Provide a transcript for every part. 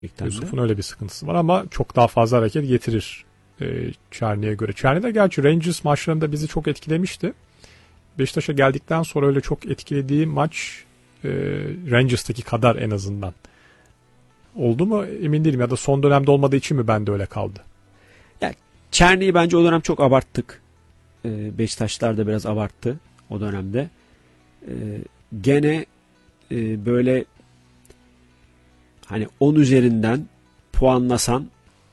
Yusuf'un öyle bir sıkıntısı var ama çok daha fazla hareket getirir Çerni'ye göre. Çerni de gerçi Rangers maçlarında bizi çok etkilemişti. Beşiktaş'a geldikten sonra öyle çok etkilediği maç Rangers'taki kadar en azından. Oldu mu emin değilim ya da son dönemde olmadığı için mi bende öyle kaldı? Ya, Çerni'yi bence o dönem çok abarttık. Beşiktaşlar da biraz abarttı o dönemde. Gene böyle hani 10 üzerinden puanlasan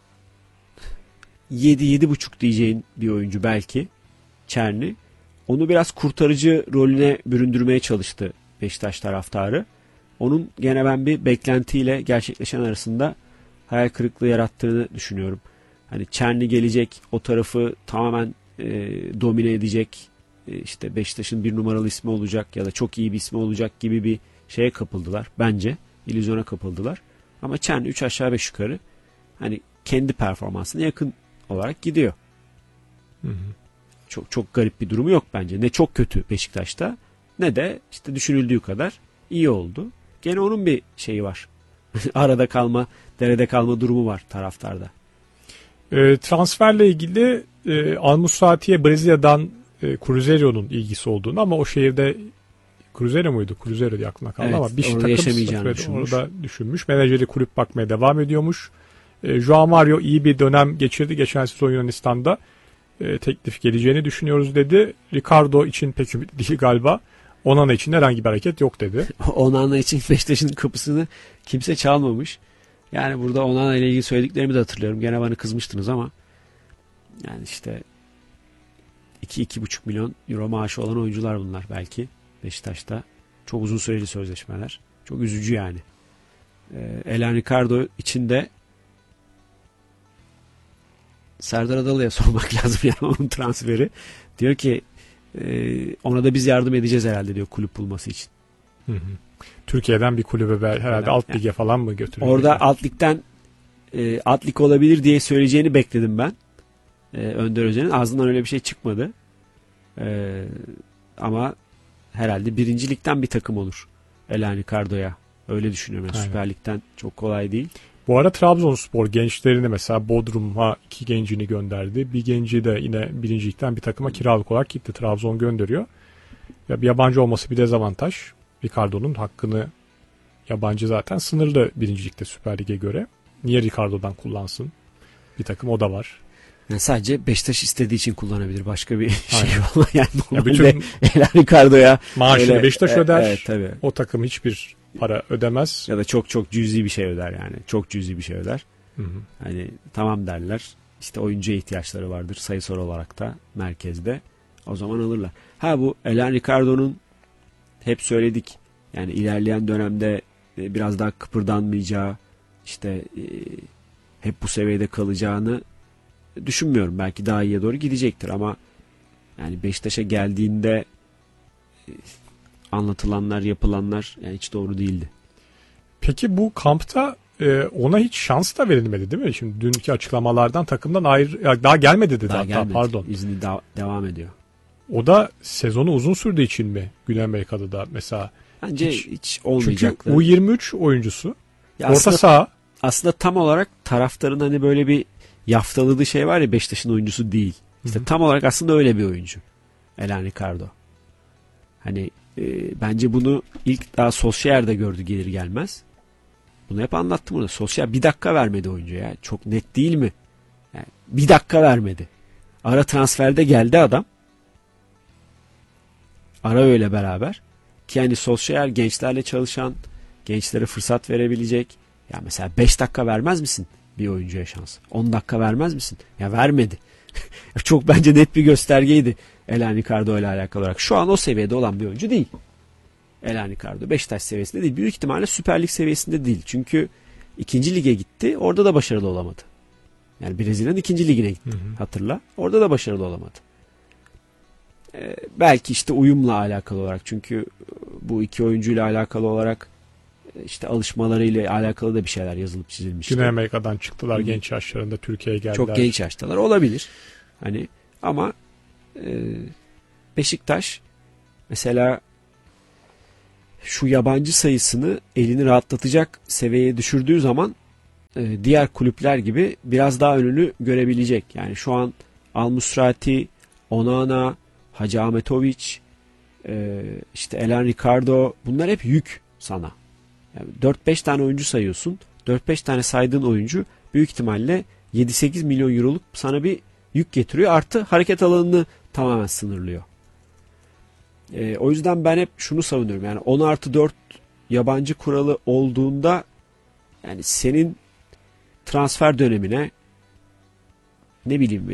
7-7,5 diyeceğin bir oyuncu belki Çerni. Onu biraz kurtarıcı rolüne büründürmeye çalıştı Beşiktaş taraftarı. Onun gene ben bir beklentiyle gerçekleşen arasında hayal kırıklığı yarattığını düşünüyorum. Hani Çerni gelecek, o tarafı tamamen domine edecek, işte Beşiktaş'ın bir numaralı ismi olacak ya da çok iyi bir ismi olacak gibi bir şeye kapıldılar. Bence illüzyona kapıldılar. Ama Çerni 3 aşağı 5 yukarı hani kendi performansına yakın olarak gidiyor. Hı hı. Çok garip bir durumu yok bence. Ne çok kötü Beşiktaş'ta ne de işte düşünüldüğü kadar iyi oldu. Gene onun bir şeyi var. Arada kalma, derede kalma durumu var taraftarda. Transferle ilgili Al-Musrati'ye Brezilya'dan Cruzeiro'nun ilgisi olduğunu ama o şehirde Cruzeiro muydu? Cruzeiro diye aklına kaldı evet, ama bir takım düşünmüş. orada düşünmüş. Menajeri kulüp bakmaya devam ediyormuş. Joao Mario iyi bir dönem geçirdi. Geçen sezon Yunanistan'da teklif geleceğini düşünüyoruz dedi. Ricardo için pek ümit değil galiba. Onana için herhangi bir hareket yok dedi. Onana için Beşiktaş'ın kapısını kimse çalmamış. Yani burada Onana ile ilgili söylediklerimi de hatırlıyorum. Gene bana kızmıştınız ama yani işte 2-2,5 milyon euro maaşı olan oyuncular bunlar belki Beşiktaş'ta. Çok uzun süreli sözleşmeler. Çok üzücü yani. Elan Ricardo için de Serdar Adalı'ya sormak lazım yani onun transferi. Diyor ki ona da biz yardım edeceğiz herhalde diyor kulüp bulması için. Hı hı. Türkiye'den bir kulübe herhalde alt lige falan mı götürüyor? Orada alt ligden alt lig olabilir diye söyleyeceğini bekledim ben. Önder Özen'in ağzından öyle bir şey çıkmadı. Ama herhalde birinci ligden bir takım olur Elan Ricardo'ya. Öyle düşünüyorum. Yani Süper Lig'den çok kolay değil. Bu ara Trabzonspor gençlerini mesela Bodrum'a 2 gencini gönderdi. Bir genci de yine birinci ligden bir takıma kiralık olarak gitti. Trabzon gönderiyor. Ya bir yabancı olması bir dezavantaj. Ricardo'nun hakkını yabancı zaten sınırlı birinci ligde Süper Lig'e göre. Niye Ricardo'dan kullansın? Bir takım o da var. Yani sadece Beşiktaş istediği için kullanabilir. Başka bir şey olmaz. Yani bütün Elan Ricardo'ya maaşını Beşiktaş öder. Evet, tabii. O takım hiçbir para ödemez. Ya da çok cüzi bir şey öder yani. Çok cüzi bir şey öder. Hı hı. Hani tamam derler. İşte oyuncuya ihtiyaçları vardır sayısal olarak da merkezde. O zaman alırlar. Ha bu Elan Ricardo'nun hep söyledik. Yani ilerleyen dönemde biraz daha kıpırdanmayacağı, işte hep bu seviyede kalacağını düşünmüyorum. Belki daha iyiye doğru gidecektir ama yani Beşiktaş'a geldiğinde anlatılanlar, yapılanlar yani hiç doğru değildi. Peki bu kampta ona hiç şans da verilmedi değil mi? Şimdi dünkü açıklamalardan takımdan ayrı daha gelmedi dedi daha hatta gelmedi. Pardon. İzni devam ediyor. O da sezonu uzun sürdüğü için mi Güney Amerika'da da mesela? Bence hiç olmayacaktı. Çünkü U23 oyuncusu. Ya orta saha. Aslında tam olarak taraftarın hani böyle bir yaftaladığı şey var ya Beşiktaş'ın oyuncusu değil. İşte tam olarak aslında öyle bir oyuncu. Elan Ricardo. Hani bence bunu ilk daha Solskjaer'de gördü gelir gelmez. Bunu hep anlattım burada. Solskjaer bir dakika vermedi oyuncuya. Çok net değil mi? Yani bir dakika vermedi. Ara transferde geldi adam. Ara öyle beraber. Ki yani Solskjaer gençlerle çalışan, gençlere fırsat verebilecek. Ya mesela 5 dakika vermez misin bir oyuncuya şans? 10 dakika vermez misin? Ya vermedi. Çok bence net bir göstergeydi Elan Ricardo ile alakalı olarak. Şu an o seviyede olan bir oyuncu değil. Elan Ricardo Beşiktaş seviyesinde değil. Büyük ihtimalle Süper Lig seviyesinde değil. Çünkü 2. lige gitti. Orada da başarılı olamadı. Yani Brezilya'nın 2. ligine gitti. Hatırla. Orada da başarılı olamadı. Belki işte uyumla alakalı olarak. Çünkü bu iki oyuncuyla alakalı olarak işte alışmalarıyla alakalı da bir şeyler yazılıp çizilmişti. Güney Amerika'dan çıktılar genç yaşlarında Türkiye'ye geldiler. Çok genç yaştalar olabilir. Hani ama Beşiktaş mesela şu yabancı sayısını elini rahatlatacak seviyeye düşürdüğü zaman diğer kulüpler gibi biraz daha önünü görebilecek. Yani şu an Al Musrati, Onana, Hacı Ahmetoviç, işte Elan Ricardo, bunlar hep yük sana. Yani 4-5 tane oyuncu sayıyorsun. 4-5 tane saydığın oyuncu büyük ihtimalle 7-8 milyon euroluk sana bir yük getiriyor. Artı hareket alanını tamamen sınırlıyor. O yüzden ben hep şunu savunuyorum. Yani 10+4 yabancı kuralı olduğunda yani senin transfer dönemine ne bileyim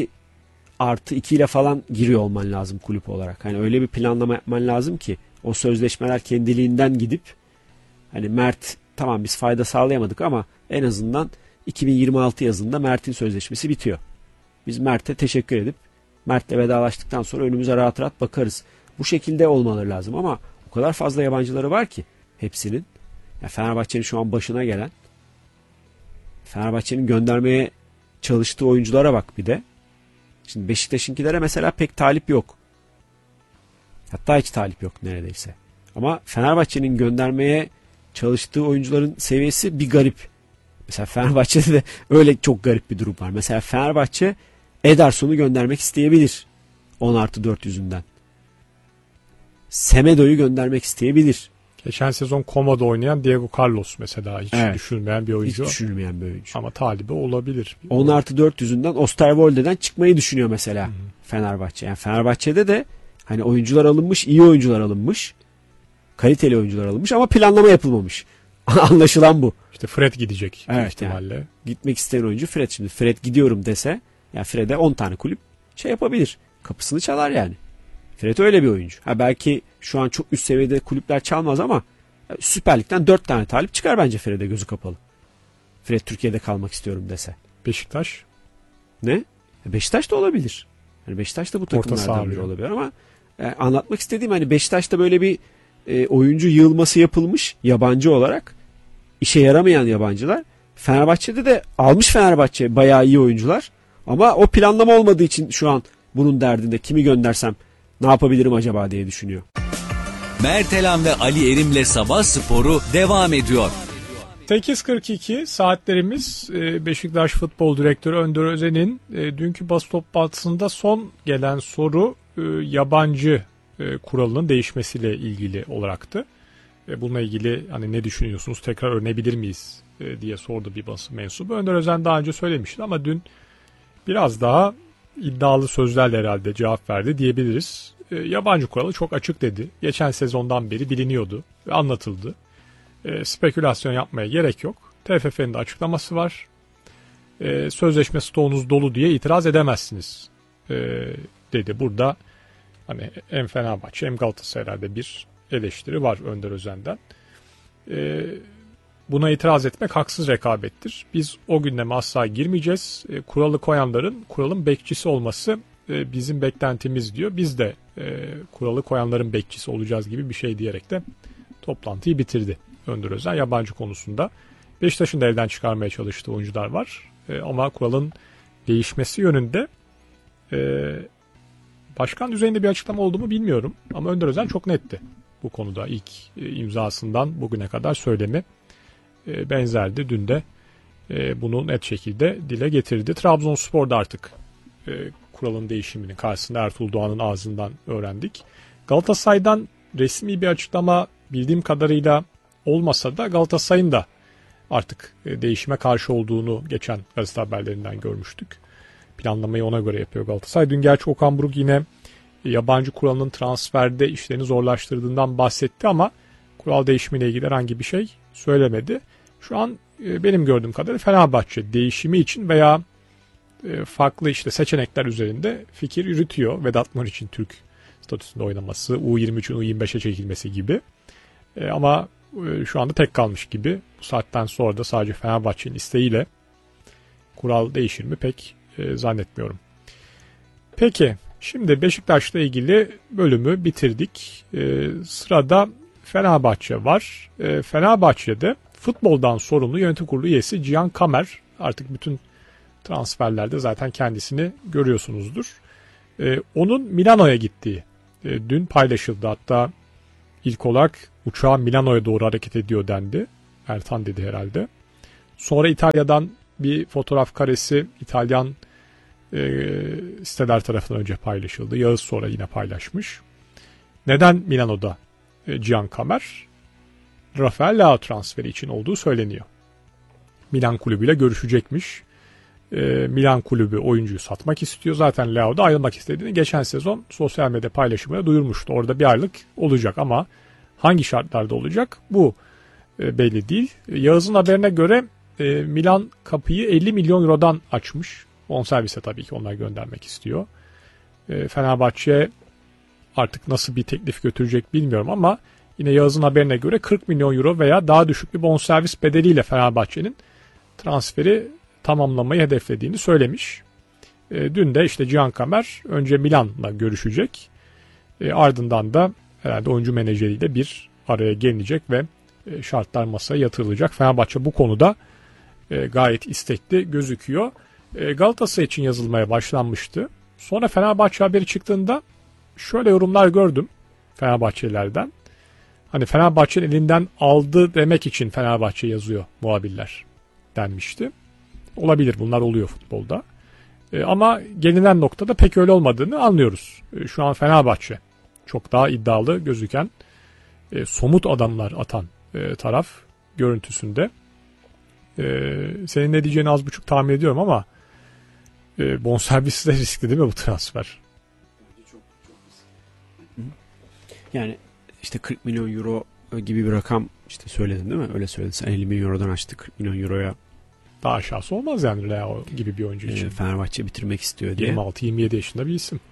7+2 ile falan giriyor olman lazım kulüp olarak. Hani öyle bir planlama yapman lazım ki o sözleşmeler kendiliğinden gidip hani Mert tamam biz fayda sağlayamadık ama en azından 2026 yazında Mert'in sözleşmesi bitiyor. Biz Mert'e teşekkür edip Mert'le vedalaştıktan sonra önümüze rahat rahat bakarız. Bu şekilde olmaları lazım ama o kadar fazla yabancıları var ki hepsinin. Yani Fenerbahçe'nin şu an başına gelen, Fenerbahçe'nin göndermeye çalıştığı oyunculara bak bir de. Şimdi Beşiktaş'ınkilere mesela pek talip yok. Hatta hiç talip yok neredeyse. Ama Fenerbahçe'nin göndermeye çalıştığı oyuncuların seviyesi bir garip. Mesela Fenerbahçe'de de öyle çok garip bir durum var. Mesela Fenerbahçe Ederson'u göndermek isteyebilir. 10+4 yüzünden. Semedo'yu göndermek isteyebilir. Geçen sezon Como'da oynayan Diego Carlos mesela hiç düşünülmeyen bir oyuncu. Hiç düşünülmeyen bir oyuncu. Ama talibi olabilir. 10+4 yüzünden Osterwolde'den çıkmayı düşünüyor mesela Fenerbahçe. Yani Fenerbahçe'de de hani oyuncular alınmış, iyi oyuncular alınmış. Kaliteli oyuncular alınmış ama planlama yapılmamış. Anlaşılan bu. İşte Fred gidecek evet, ihtimalle. Yani. Gitmek isteyen oyuncu Fred. Şimdi Fred gidiyorum dese yani Fred'e 10 tane kulüp şey yapabilir. Kapısını çalar yani. Fred öyle bir oyuncu. Belki şu an çok üst seviyede kulüpler çalmaz ama Süper Lig'den 4 tane talip çıkar bence Fred'e gözü kapalı. Fred Türkiye'de kalmak istiyorum dese. Beşiktaş? Ne? Beşiktaş da olabilir. Yani Beşiktaş da bu takımlardan biri olabilir ama anlatmak istediğim hani Beşiktaş'ta böyle bir oyuncu yığılması yapılmış yabancı olarak, işe yaramayan yabancılar. Fenerbahçe'de de almış Fenerbahçe bayağı iyi oyuncular ama o planlama olmadığı için şu an bunun derdinde kimi göndersem ne yapabilirim acaba diye düşünüyor. Mert Elan ve Ali Erim'le Sabah Sporu devam ediyor. 8.42 saatlerimiz. Beşiktaş Futbol Direktörü Önder Özen'in dünkü basın toplantısında son gelen soru yabancı kuralının değişmesiyle ilgili olaraktı. Bununla ilgili hani ne düşünüyorsunuz, tekrar öğrenebilir miyiz diye sordu bir basın mensubu. Önder Özen daha önce söylemişti ama dün biraz daha iddialı sözlerle herhalde cevap verdi diyebiliriz. Yabancı kuralı çok açık dedi. Geçen sezondan beri biliniyordu ve anlatıldı. Spekülasyon yapmaya gerek yok. TFF'nin de açıklaması var. Sözleşme stoğunuz dolu diye itiraz edemezsiniz dedi. Burada hani hem Fenerbahçe hem Galatasaray'da bir eleştiri var Önder Özen'den. Buna itiraz etmek haksız rekabettir. Biz o gündeme asla girmeyeceğiz. Kuralı koyanların kuralın bekçisi olması bizim beklentimiz diyor. Biz de kuralı koyanların bekçisi olacağız gibi bir şey diyerek de toplantıyı bitirdi Önder Özen. Yabancı konusunda Beşiktaş'ın da elden çıkarmaya çalıştığı oyuncular var. Ama kuralın değişmesi yönünde başkan düzeyinde bir açıklama oldu mu bilmiyorum. Ama Önder Özen çok netti bu konuda. İlk imzasından bugüne kadar söylemi benzerdi. Dün de bunu net şekilde dile getirdi. Trabzonspor'da artık kuralın değişiminin karşısında Ertuğrul Doğan'ın ağzından öğrendik. Galatasaray'dan resmi bir açıklama bildiğim kadarıyla olmasa da Galatasaray'ın da artık değişime karşı olduğunu geçen gazete haberlerinden görmüştük. Planlamayı ona göre yapıyor Galatasaray. Dün gerçi Okan Buruk yine yabancı kuralının transferde işlerini zorlaştırdığından bahsetti ama kural değişimiyle ilgili herhangi bir şey söylemedi. Şu an benim gördüğüm kadarıyla Fenerbahçe değişimi için veya farklı işte seçenekler üzerinde fikir yürütüyor. Vedat Muriç'in Türk statüsünde oynaması, U23'ün U25'e çekilmesi gibi. Ama şu anda tek kalmış gibi. Bu saatten sonra da sadece Fenerbahçe'nin isteğiyle kural değişir mi pek zannetmiyorum. Peki şimdi Beşiktaş'la ilgili bölümü bitirdik. Sırada Fenerbahçe var. Fenerbahçe'de futboldan sorumlu yönetim kurulu üyesi Cihan Kamer, artık bütün transferlerde zaten kendisini görüyorsunuzdur. Onun Milano'ya gittiği dün paylaşıldı. Hatta ilk olarak uçağı Milano'ya doğru hareket ediyor dendi. Ertan dedi herhalde. Sonra İtalya'dan bir fotoğraf karesi İtalyan siteler tarafından önce paylaşıldı. Yağız sonra yine paylaşmış. Neden Milano'da Cihan Kamer? Rafael Leao transferi için olduğu söyleniyor. Milan kulübüyle görüşecekmiş. Milan kulübü oyuncuyu satmak istiyor. Zaten Leao da ayrılmak istediğini geçen sezon sosyal medya paylaşımıyla duyurmuştu. Orada bir aylık olacak ama hangi şartlarda olacak bu belli değil. Yağız'ın haberine göre Milan kapıyı 50 milyon eurodan açmış. Bonservise tabii ki onlar göndermek istiyor. Fenerbahçe artık nasıl bir teklif götürecek bilmiyorum ama yine Yağız'ın haberine göre 40 milyon euro veya daha düşük bir bonservis bedeliyle Fenerbahçe'nin transferi tamamlamayı hedeflediğini söylemiş. Dün de işte Cihan Kamer önce Milan'la görüşecek. Ardından da herhalde oyuncu menajeriyle bir araya gelinecek ve şartlar masaya yatırılacak. Fenerbahçe bu konuda gayet istekli gözüküyor. Galatasaray için yazılmaya başlanmıştı. Sonra Fenerbahçe haberi çıktığında şöyle yorumlar gördüm Fenerbahçelilerden. Hani Fenerbahçe'nin elinden aldı demek için Fenerbahçe yazıyor muhabirler denmişti. Olabilir, bunlar oluyor futbolda. Ama gelinen noktada pek öyle olmadığını anlıyoruz. Şu an Fenerbahçe çok daha iddialı gözüken, somut adamlar atan taraf görüntüsünde. Senin ne diyeceğini az buçuk tahmin ediyorum ama bonservisi de riskli değil mi bu transfer? Yani işte 40 milyon euro gibi bir rakam işte söyledin değil mi? Öyle söyledin. Sen 50 milyon eurodan açtı 40 milyon euroya. Daha aşağısı olmaz yani Leao gibi bir oyuncu için. Fenerbahçe bitirmek istiyor diye. 26-27 yaşında bir isim.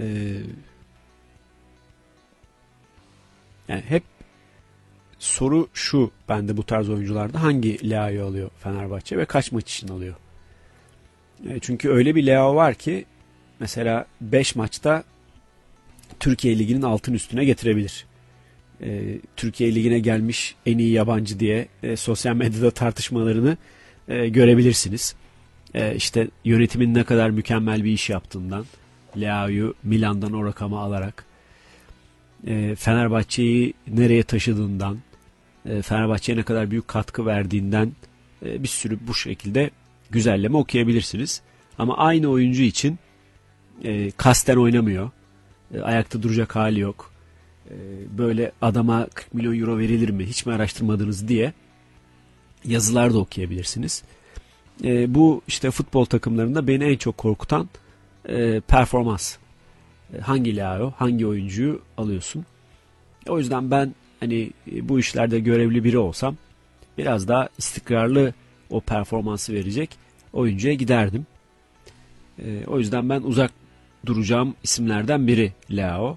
Yani hep soru şu bende bu tarz oyuncularda, hangi Leao'yu alıyor Fenerbahçe ve kaç maç için alıyor? Çünkü öyle bir Leao var ki mesela 5 maçta Türkiye Ligi'nin altın üstüne getirebilir. Türkiye Ligi'ne gelmiş en iyi yabancı diye sosyal medyada tartışmalarını görebilirsiniz. İşte yönetimin ne kadar mükemmel bir iş yaptığından, Leao'yu Milan'dan o rakamı alarak, Fenerbahçe'yi nereye taşıdığından, Fenerbahçe'ye ne kadar büyük katkı verdiğinden bir sürü bu şekilde güzelleme okuyabilirsiniz. Ama aynı oyuncu için kasten oynamıyor. Ayakta duracak hali yok. Böyle adama 40 milyon euro verilir mi? Hiç mi araştırmadınız diye yazılar da okuyabilirsiniz. Bu işte futbol takımlarında beni en çok korkutan performans. Hangi Leao, hangi oyuncuyu alıyorsun? O yüzden ben hani bu işlerde görevli biri olsam biraz daha istikrarlı o performansı verecek oyuncuya giderdim. O yüzden ben uzak duracağım isimlerden biri Leao.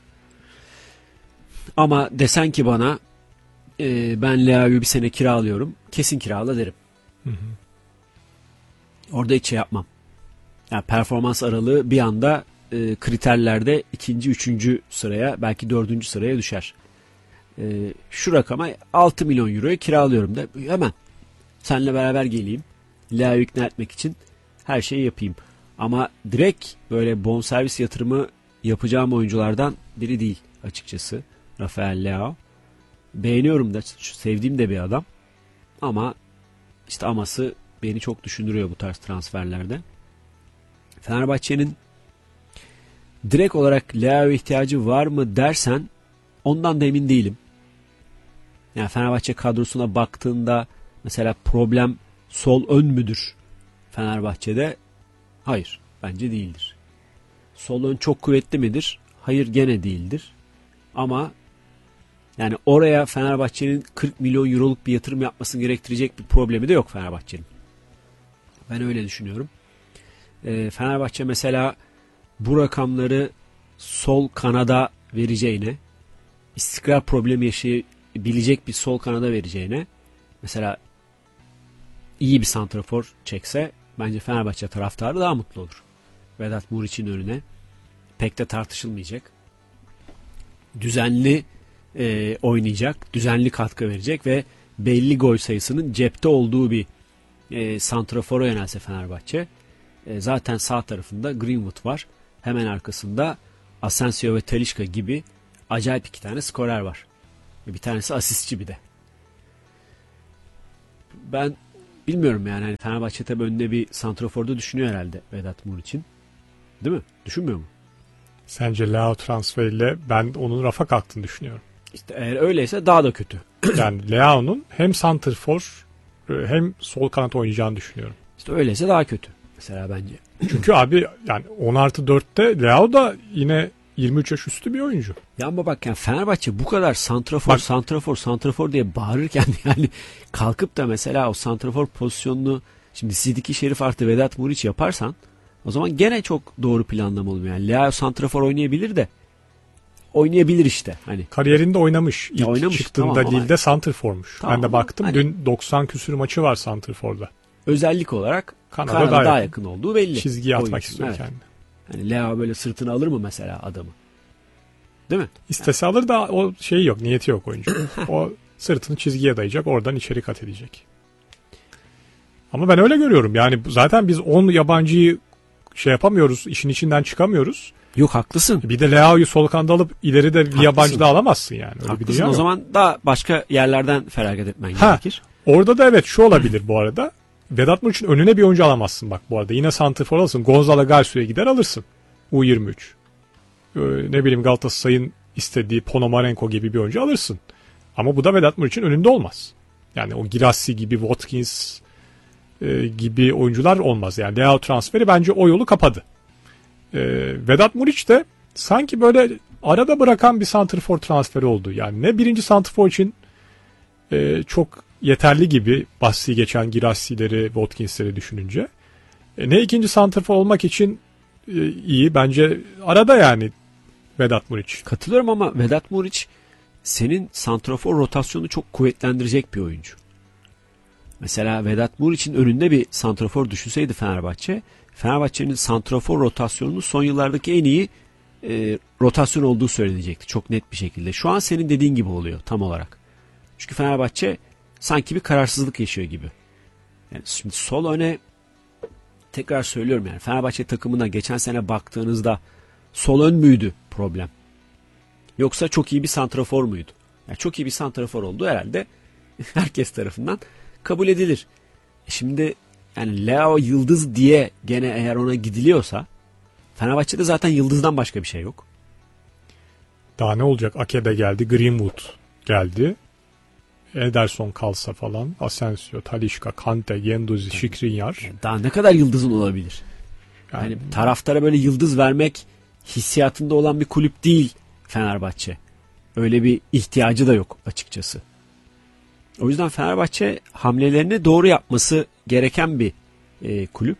Ama desen ki bana ben Leao'yu bir sene kiralıyorum, kesin kirala derim. Hı hı. Orada hiç şey yapmam. Yani performans aralığı bir anda kriterlerde 2. 3. sıraya, belki 4. sıraya düşer. Şu rakama 6 milyon euroya kiralıyorum da hemen seninle beraber geleyim. Leao'yu ikna etmek için her şeyi yapayım. Ama direkt böyle bonservis yatırımı yapacağım oyunculardan biri değil açıkçası Rafael Leao. Beğeniyorum da, sevdiğim de bir adam. Ama işte aması beni çok düşündürüyor bu tarz transferlerde. Fenerbahçe'nin direkt olarak Leao'ya ihtiyacı var mı dersen ondan da emin değilim. Yani Fenerbahçe kadrosuna baktığında mesela problem sol ön müdür Fenerbahçe'de? Hayır, bence değildir. Sol ön çok kuvvetli midir? Hayır, gene değildir. Ama yani oraya Fenerbahçe'nin 40 milyon euroluk bir yatırım yapmasını gerektirecek bir problemi de yok Fenerbahçe'nin. Ben öyle düşünüyorum. Fenerbahçe mesela bu rakamları sol kanada vereceğine, istikrar problemi yaşayabilecek bir sol kanada vereceğine, mesela iyi bir santrafor çekse bence Fenerbahçe taraftarı daha mutlu olur. Vedat Muriç'in önüne pek de tartışılmayacak. Düzenli oynayacak, düzenli katkı verecek ve belli gol sayısının cepte olduğu bir santrafora yönelse Fenerbahçe. Zaten sağ tarafında Greenwood var. Hemen arkasında Asensio ve Talisca gibi acayip 2 tane skorer var. Bir tanesi asistçi bir de. Ben bilmiyorum yani hani Fenerbahçe tabii önünde bir santraforda düşünüyor herhalde Vedat Muriç'in. Değil mi? Düşünmüyor mu? Sence Leao transferiyle ben onun rafa kalktığını düşünüyorum. İşte eğer öyleyse daha da kötü. Yani Leao'nun hem santrfor hem sol kanat oynayacağını düşünüyorum. İşte öyleyse daha kötü. Mesela bence. Çünkü abi yani 10+4'te Leao da yine 23 yaş üstü bir oyuncu. Ya ama bak yani Fenerbahçe bu kadar santrafor diye bağırırken yani kalkıp da mesela o santrafor pozisyonunu şimdi Sidiki Şerif artı Vedat Muriç yaparsan o zaman gene çok doğru planlama olmuyor. Yani Leao santrafor oynayabilir işte. Hani Kariyerinde oynamış. Ya İlk oynamış, çıktığında tamam ama- Lille'de santrformuş. Tamam Ben de ama baktım hani- dün 90 küsür maçı var santrforda. özellik olarak Kanada Kanada daha daha yakın. yakın olduğu belli. Çizgiye atmak Oyuncu. istiyor Evet. kendini. Hani Leao böyle sırtına alır mı mesela adamı? Değil mi? İstese alır da o şeyi yok, niyeti yok oyuncu. O sırtını çizgiye dayayacak, oradan içeri kat edecek. Ama ben öyle görüyorum. Yani zaten biz 10 yabancıyı şey yapamıyoruz, işin içinden çıkamıyoruz. Yok haklısın. Bir de Leao'yu sol kanada alıp ileride bir yabancı da alamazsın yani. Öyle bir Haklısın. dünya O yok. zaman da başka yerlerden feragat etmen Ha. gerekir. Orada da evet şu olabilir bu arada. Vedat Muriç'in önüne bir oyuncu alamazsın bak bu arada. Yine santrfor alırsın. Gonzalo Garcia'ya gider alırsın. U23. Ne bileyim Galatasaray'ın istediği Ponomarenko gibi bir oyuncu alırsın. Ama bu da Vedat Muriç'in önünde olmaz. Yani o Girassi gibi, Watkins gibi oyuncular olmaz. Yani Leao transferi bence o yolu kapadı. Vedat Muriç de sanki böyle arada bırakan bir santrfor transferi oldu. Yani ne birinci santrfor için çok yeterli gibi bahsi geçen Girassi'leri, Watkins'leri düşününce. Ne ikinci santrfor olmak için iyi. Bence arada yani Vedat Muriç. Katılıyorum ama Vedat Muriç senin santrafor rotasyonu çok kuvvetlendirecek bir oyuncu. Mesela Vedat Muriç'in önünde bir santrafor düşünseydi Fenerbahçe'nin santrafor rotasyonunun son yıllardaki en iyi rotasyon olduğu söylenecekti. Çok net bir şekilde. Şu an senin dediğin gibi oluyor tam olarak. Çünkü Fenerbahçe sanki bir kararsızlık yaşıyor gibi. Yani şimdi sol öne tekrar söylüyorum yani Fenerbahçe takımına geçen sene baktığınızda sol ön müydü problem? Yoksa çok iyi bir santrafor muydu? Yani çok iyi bir santrafor olduğu herhalde herkes tarafından kabul edilir. Şimdi yani Leao yıldız diye gene eğer ona gidiliyorsa Fenerbahçe'de zaten yıldızdan başka bir şey yok. Daha ne olacak? Akebe geldi, Greenwood geldi. Ederson kalsa falan, Asensio, Talisca, Kante, Guendouzi, Skriniar. Yani daha ne kadar yıldızın olabilir? Yani taraftara böyle yıldız vermek hissiyatında olan bir kulüp değil Fenerbahçe. Öyle bir ihtiyacı da yok açıkçası. O yüzden Fenerbahçe hamlelerini doğru yapması gereken bir kulüp.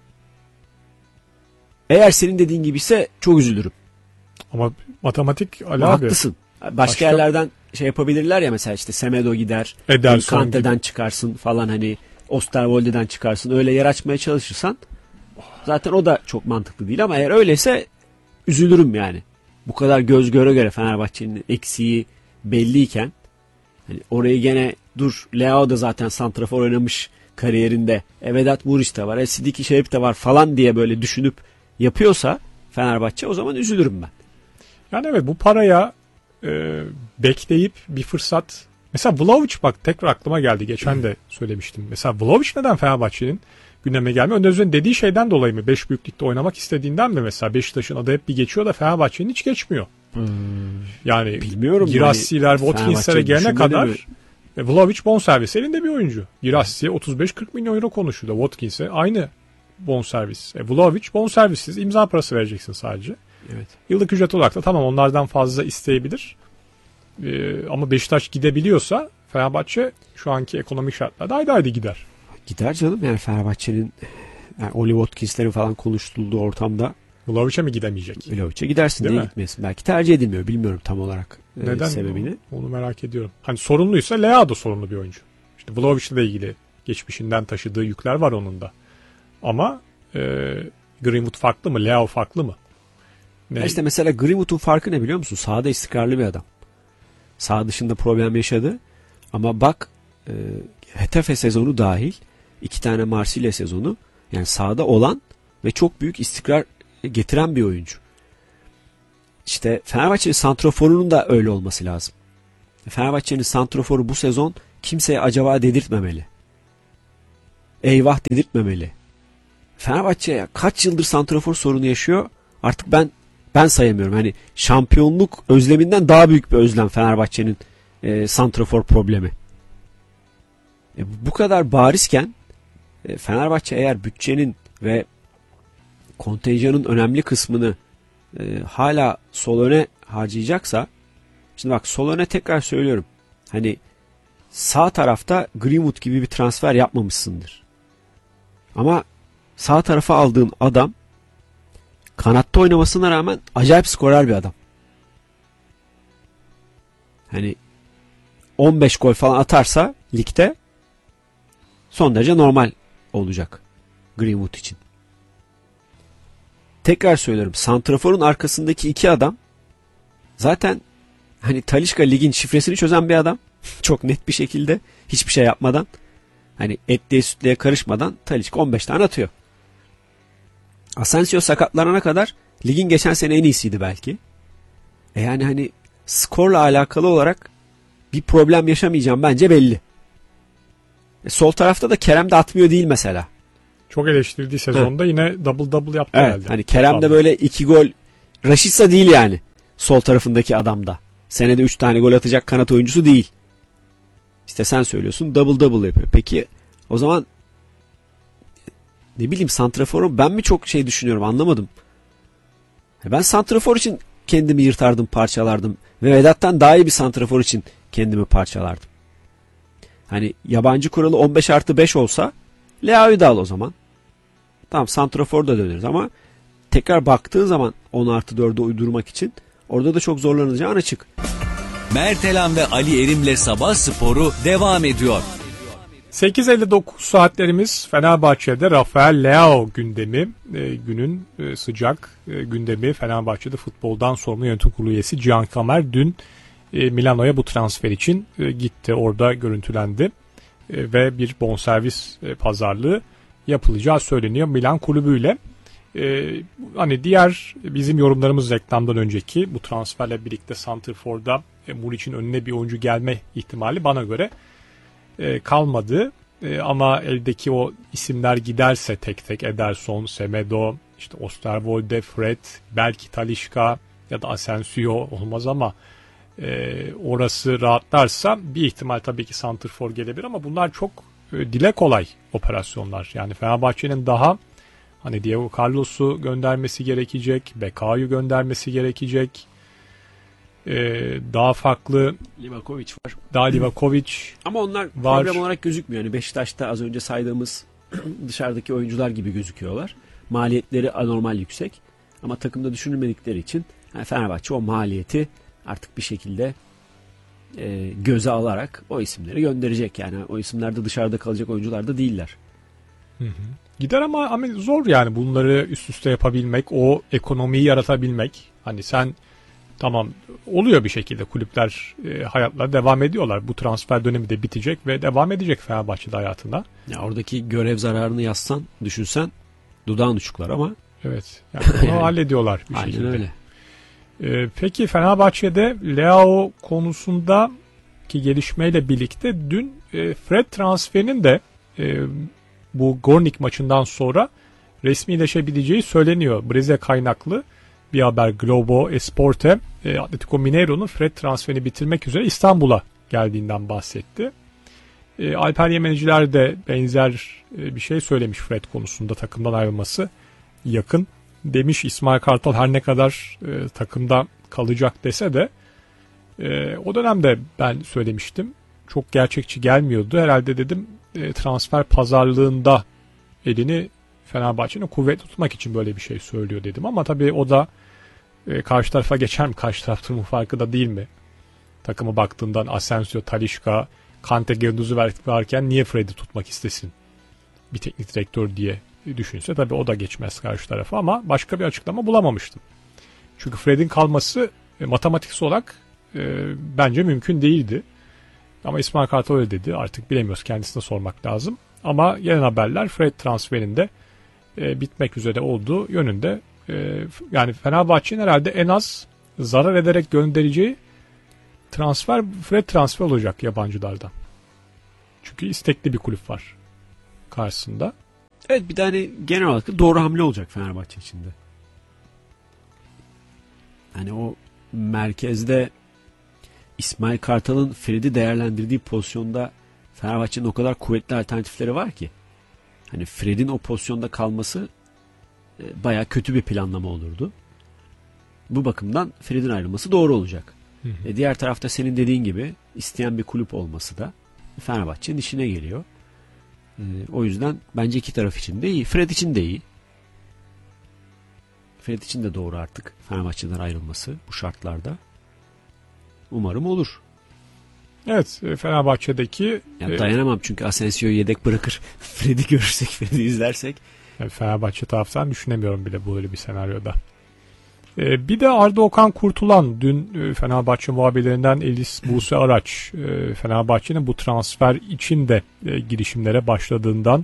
Eğer senin dediğin gibi ise çok üzülürüm. Ama matematik Ali abi. Haklısın. Başka yerlerden şey yapabilirler ya mesela işte Semedo gider, Ederson Kante'den gibi. çıkarsın falan hani Osterwolde'den çıkarsın. Öyle yer açmaya çalışırsan zaten o da çok mantıklı değil ama eğer öyleyse üzülürüm yani. Bu kadar göz göre göre Fenerbahçe'nin eksiği belliyken hani orayı gene dur Leao da zaten santrafor oynamış kariyerinde. Vedat Muriç de var. Sidiki Şerif de var falan diye böyle düşünüp yapıyorsa Fenerbahçe o zaman üzülürüm ben. Yani evet bu paraya bekleyip bir fırsat. Mesela Vlahovic bak tekrar aklıma geldi. Geçen de söylemiştim. Mesela Vlahovic neden Fenerbahçe'nin gündeme gelmiyor? Önder Özden'in dediği şeyden dolayı mı? 5 büyüklükte oynamak istediğinden mi mesela? Beşiktaş'ın adı hep bir geçiyor da Fenerbahçe'nin hiç geçmiyor. Yani Bilmiyorum. Girassy'ler, yani, Watkins'lere gelene kadar Vlahovic bonservis elinde bir oyuncu. Girassi'ye 35-40 milyon euro konuşuyor da Watkins'e aynı bonservis. Vlahovic bonservissiz imza parası vereceksin sadece. Evet. Yıllık ücret olarak da tamam onlardan fazla isteyebilir. Ama Beşiktaş gidebiliyorsa Fenerbahçe şu anki ekonomik şartlarda haydi gider. Gider canım yani Fenerbahçe'nin yani Oli Watkins'lerin falan konuşulduğu ortamda Vlahovic'e mi gidemeyecek? Vlahovic'e gidersin Değil diye mi? gitmesin. Belki tercih edilmiyor. Bilmiyorum tam olarak Neden? sebebini. Onu merak ediyorum. Hani sorunluysa Leao da sorunlu bir oyuncu. İşte Vlahovic'le de ilgili geçmişinden taşıdığı yükler var onun da. Ama Greenwood farklı mı? Leao farklı mı? Ne? İşte mesela Greenwood'un farkı ne biliyor musun? Sahada istikrarlı bir adam. Sağ dışında problem yaşadı. Ama bak Hetafe sezonu dahil 2 tane Marsilya sezonu yani sahada olan ve çok büyük istikrar getiren bir oyuncu. İşte Fenerbahçe'nin santroforunun da öyle olması lazım. Fenerbahçe'nin santroforu bu sezon kimseye acaba dedirtmemeli. eyvah dedirtmemeli. Fenerbahçe ya kaç yıldır santrafor sorunu yaşıyor? Artık ben sayamıyorum. Hani şampiyonluk özleminden daha büyük bir özlem Fenerbahçe'nin santrafor problemi. Bu kadar barizken Fenerbahçe eğer bütçenin ve kontenjanın önemli kısmını hala sol öne harcayacaksa, şimdi bak sol öne tekrar söylüyorum. Hani sağ tarafta Greenwood gibi bir transfer yapmamışsındır. Ama sağ tarafa aldığın adam kanatta oynamasına rağmen acayip skorer bir adam. Hani 15 gol falan atarsa ligde son derece normal olacak Greenwood için. Tekrar söylüyorum. Santrafor'un arkasındaki iki adam zaten hani Talisca ligin şifresini çözen bir adam. Çok net bir şekilde hiçbir şey yapmadan, hani etliye sütlüye karışmadan Talisca 15 tane atıyor. Asensio sakatlanana kadar ligin geçen sene en iyisiydi belki. Yani hani skorla alakalı olarak bir problem yaşamayacağım bence belli. Sol tarafta da Kerem de atmıyor değil mesela. Çok eleştirildiği sezonda yine double yaptı evet, herhalde. Hani Kerem de böyle 2 gol Rashica değil yani. Sol tarafındaki adam da. Senede 3 tane gol atacak kanat oyuncusu değil. İşte sen söylüyorsun double yapıyor. Peki o zaman ne bileyim santraforu ben mi çok şey düşünüyorum anlamadım. Ben santrafor için kendimi yırtardım, parçalardım. Ve Vedat'tan daha iyi bir santrafor için kendimi parçalardım. Hani yabancı kuralı 15+5 olsa Leao'yu da al o zaman. Tamam santrafor da döneriz ama tekrar baktığın zaman 10+4'e uydurmak için orada da çok zorlanacağın açık. Mertelan ve Ali Erim'le Sabah Sporu devam ediyor. 8.59 saatlerimiz Fenerbahçe'de Rafael Leao gündemi. Günün sıcak gündemi Fenerbahçe'de futboldan sorumlu yönetim kurulu üyesi Cihan Kamer dün Milano'ya bu transfer için gitti. Orada görüntülendi ve bir bonservis pazarlığı yapılacağı söyleniyor Milan kulübüyle. Hani diğer bizim yorumlarımız reklamdan önceki bu transferle birlikte santrfor'da Muriç'in önüne bir oyuncu gelme ihtimali bana göre kalmadı. Ama eldeki o isimler giderse tek tek Ederson, Semedo, işte Osterwolde, Fred, belki Talisca ya da Asensio olmaz ama orası rahatlarsa bir ihtimal tabii ki santrfor gelebilir ama bunlar çok dile kolay operasyonlar. Yani Fenerbahçe'nin daha hani Diego Carlos'u göndermesi gerekecek, Beka'yı göndermesi gerekecek. Daha farklı Livakovic var. Daha Livakovic ama onlar var. Problem olarak gözükmüyor. Yani Beşiktaş'ta az önce saydığımız dışarıdaki oyuncular gibi gözüküyorlar. Maliyetleri anormal yüksek. Ama takımda düşünülmedikleri için yani Fenerbahçe o maliyeti artık bir şekilde göze alarak o isimleri gönderecek. Yani o isimler de dışarıda kalacak oyuncular da değiller. Hı. Gider ama zor yani bunları üst üste yapabilmek, o ekonomiyi yaratabilmek. Hani sen tamam oluyor bir şekilde kulüpler hayatlarına devam ediyorlar. Bu transfer dönemi de bitecek ve devam edecek Fenerbahçe'de hayatına. Ya oradaki görev zararını yazsan, düşünsen dudağın uçuklar ama. Evet. Yani bunu hallediyorlar bir aynen şekilde. Öyle. Peki Fenerbahçe'de Leao konusundaki gelişmeyle birlikte dün Fred transferinin de bu Gornik maçından sonra resmileşebileceği söyleniyor. Brezilya kaynaklı bir haber Globo Esporte Atletico Mineiro'nun Fred transferini bitirmek üzere İstanbul'a geldiğinden bahsetti. Alper Yemeniciler de benzer bir şey söylemiş Fred konusunda takımdan ayrılması yakın. Demiş İsmail Kartal her ne kadar takımda kalacak dese de o dönemde ben söylemiştim. Çok gerçekçi gelmiyordu. Herhalde dedim transfer pazarlığında elini Fenerbahçe'nin kuvvet tutmak için böyle bir şey söylüyor dedim. Ama tabii o da karşı tarafa geçer mi? Karşı taraf durumu farkı da değil mi? Takıma baktığından Asensio, Talisca, Kante, Gendouzi varken niye Fred'i tutmak istesin? Bir teknik direktör diye düşünse tabii o da geçmez karşı tarafa ama başka bir açıklama bulamamıştım. Çünkü Fred'in kalması matematiksel olarak bence mümkün değildi. Ama İsmail Kartal öyle dedi. Artık bilemiyoruz. Kendisine sormak lazım. Ama gelen haberler Fred transferinde bitmek üzere olduğu yönünde. Yani Fenerbahçe'nin herhalde en az zarar ederek göndereceği transfer Fred transfer olacak yabancılardan. Çünkü istekli bir kulüp var. karşısında. Evet, bir de hani genel olarak da doğru hamle olacak Fenerbahçe içinde. Hani o merkezde İsmail Kartal'ın Fred'i değerlendirdiği pozisyonda Fenerbahçe'nin o kadar kuvvetli alternatifleri var ki. Hani Fred'in o pozisyonda kalması bayağı kötü bir planlama olurdu. Bu bakımdan Fred'in ayrılması doğru olacak. Diğer tarafta senin dediğin gibi isteyen bir kulüp olması da Fenerbahçe'nin işine geliyor. O yüzden bence iki taraf için de iyi. Fred için de iyi. Fred için de doğru artık Fenerbahçe'den ayrılması bu şartlarda. Umarım olur. Evet, Fenerbahçe'deki... dayanamam çünkü Asensio'yu yedek bırakır. Fred'i görürsek, Fred'i izlersek. Fenerbahçe taraftan düşünemiyorum bile böyle bir senaryoda. Bir de Arda Okan Kurtulan dün Fenerbahçe muhabirlerinden Elis Buse Araç Fenerbahçe'nin bu transfer için de girişimlere başladığından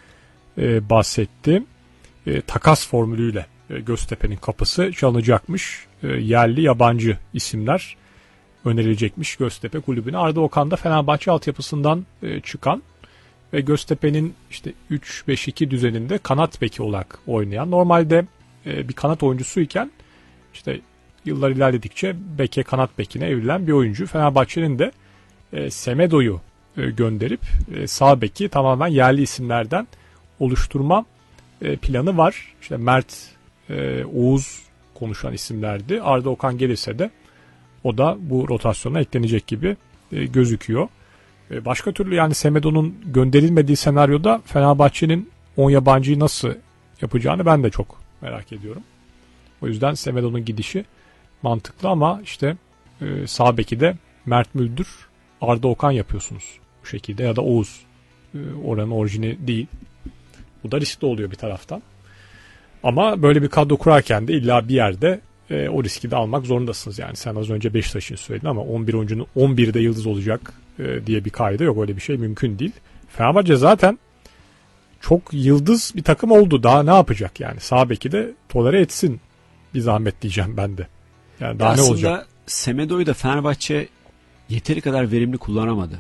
bahsetti. Takas formülüyle Göztepe'nin kapısı çalınacakmış. Yerli yabancı isimler önerilecekmiş Göztepe kulübüne. Arda Okan da Fenerbahçe altyapısından çıkan ve Göztepe'nin işte 3-5-2 düzeninde kanat beki olarak oynayan, normalde bir kanat oyuncusuyken işte yıllar ilerledikçe beke, kanat bekine evrilen bir oyuncu. Fenerbahçe'nin de Semedo'yu gönderip sağ beki tamamen yerli isimlerden oluşturma planı var. İşte Mert, Oğuz konuşan isimlerdi. Arda Okan gelirse de o da bu rotasyona eklenecek gibi gözüküyor. Başka türlü yani Semedo'nun gönderilmediği senaryoda Fenerbahçe'nin 10 yabancıyı nasıl yapacağını ben de çok merak ediyorum. O yüzden Semedo'nun gidişi mantıklı ama işte sağ beki de Mert Müldür, Arda Okan yapıyorsunuz bu şekilde ya da Oğuz. Oranın orijini değil. Bu da riskli oluyor bir taraftan. Ama böyle bir kadro kurarken de illa bir yerde o riski de almak zorundasınız. Yani sen az önce Beşiktaş'ın söyledin ama 11 oyuncunun 11'de yıldız olacak diye bir kaide yok. Öyle bir şey mümkün değil. Fenerbahçe zaten çok yıldız bir takım oldu. Daha ne yapacak yani? Sağ beki de tolere etsin bir zahmet diyeceğim ben de. Yani daha ne olacak? Aslında Semedo'yu da Fenerbahçe yeteri kadar verimli kullanamadı.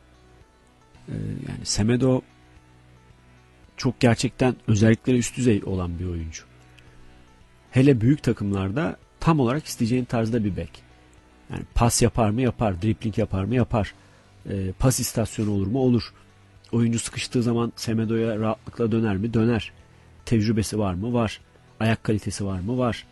Yani Semedo çok gerçekten özellikleri üst düzey olan bir oyuncu. Hele büyük takımlarda tam olarak isteyeceğin tarzda bir bek. Yani pas yapar mı? Yapar. Dribling yapar mı? Yapar. Pas istasyonu olur mu? Olur. Oyuncu sıkıştığı zaman Semedo'ya rahatlıkla döner mi? Döner. Tecrübesi var mı? Var. Ayak kalitesi var mı? Var.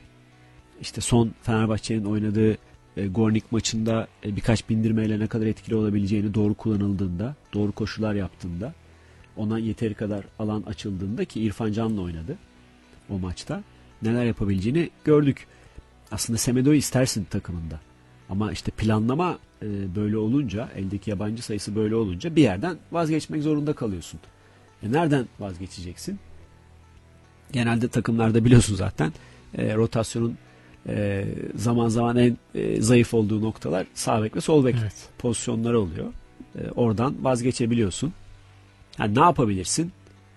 İşte son Fenerbahçe'nin oynadığı Gornik maçında birkaç bindirmeyle ne kadar etkili olabileceğini doğru kullanıldığında, doğru koşular yaptığında, ona yeteri kadar alan açıldığında ki İrfan Can'la oynadı o maçta. Neler yapabileceğini gördük. Aslında Semedo'yu istersin takımında. Ama işte planlama böyle olunca, eldeki yabancı sayısı böyle olunca bir yerden vazgeçmek zorunda kalıyorsun. Nereden vazgeçeceksin? Genelde takımlarda biliyorsun zaten rotasyonun zaman zaman en zayıf olduğu noktalar sağ bek ve sol bek pozisyonları oluyor. Oradan vazgeçebiliyorsun. Yani ne yapabilirsin?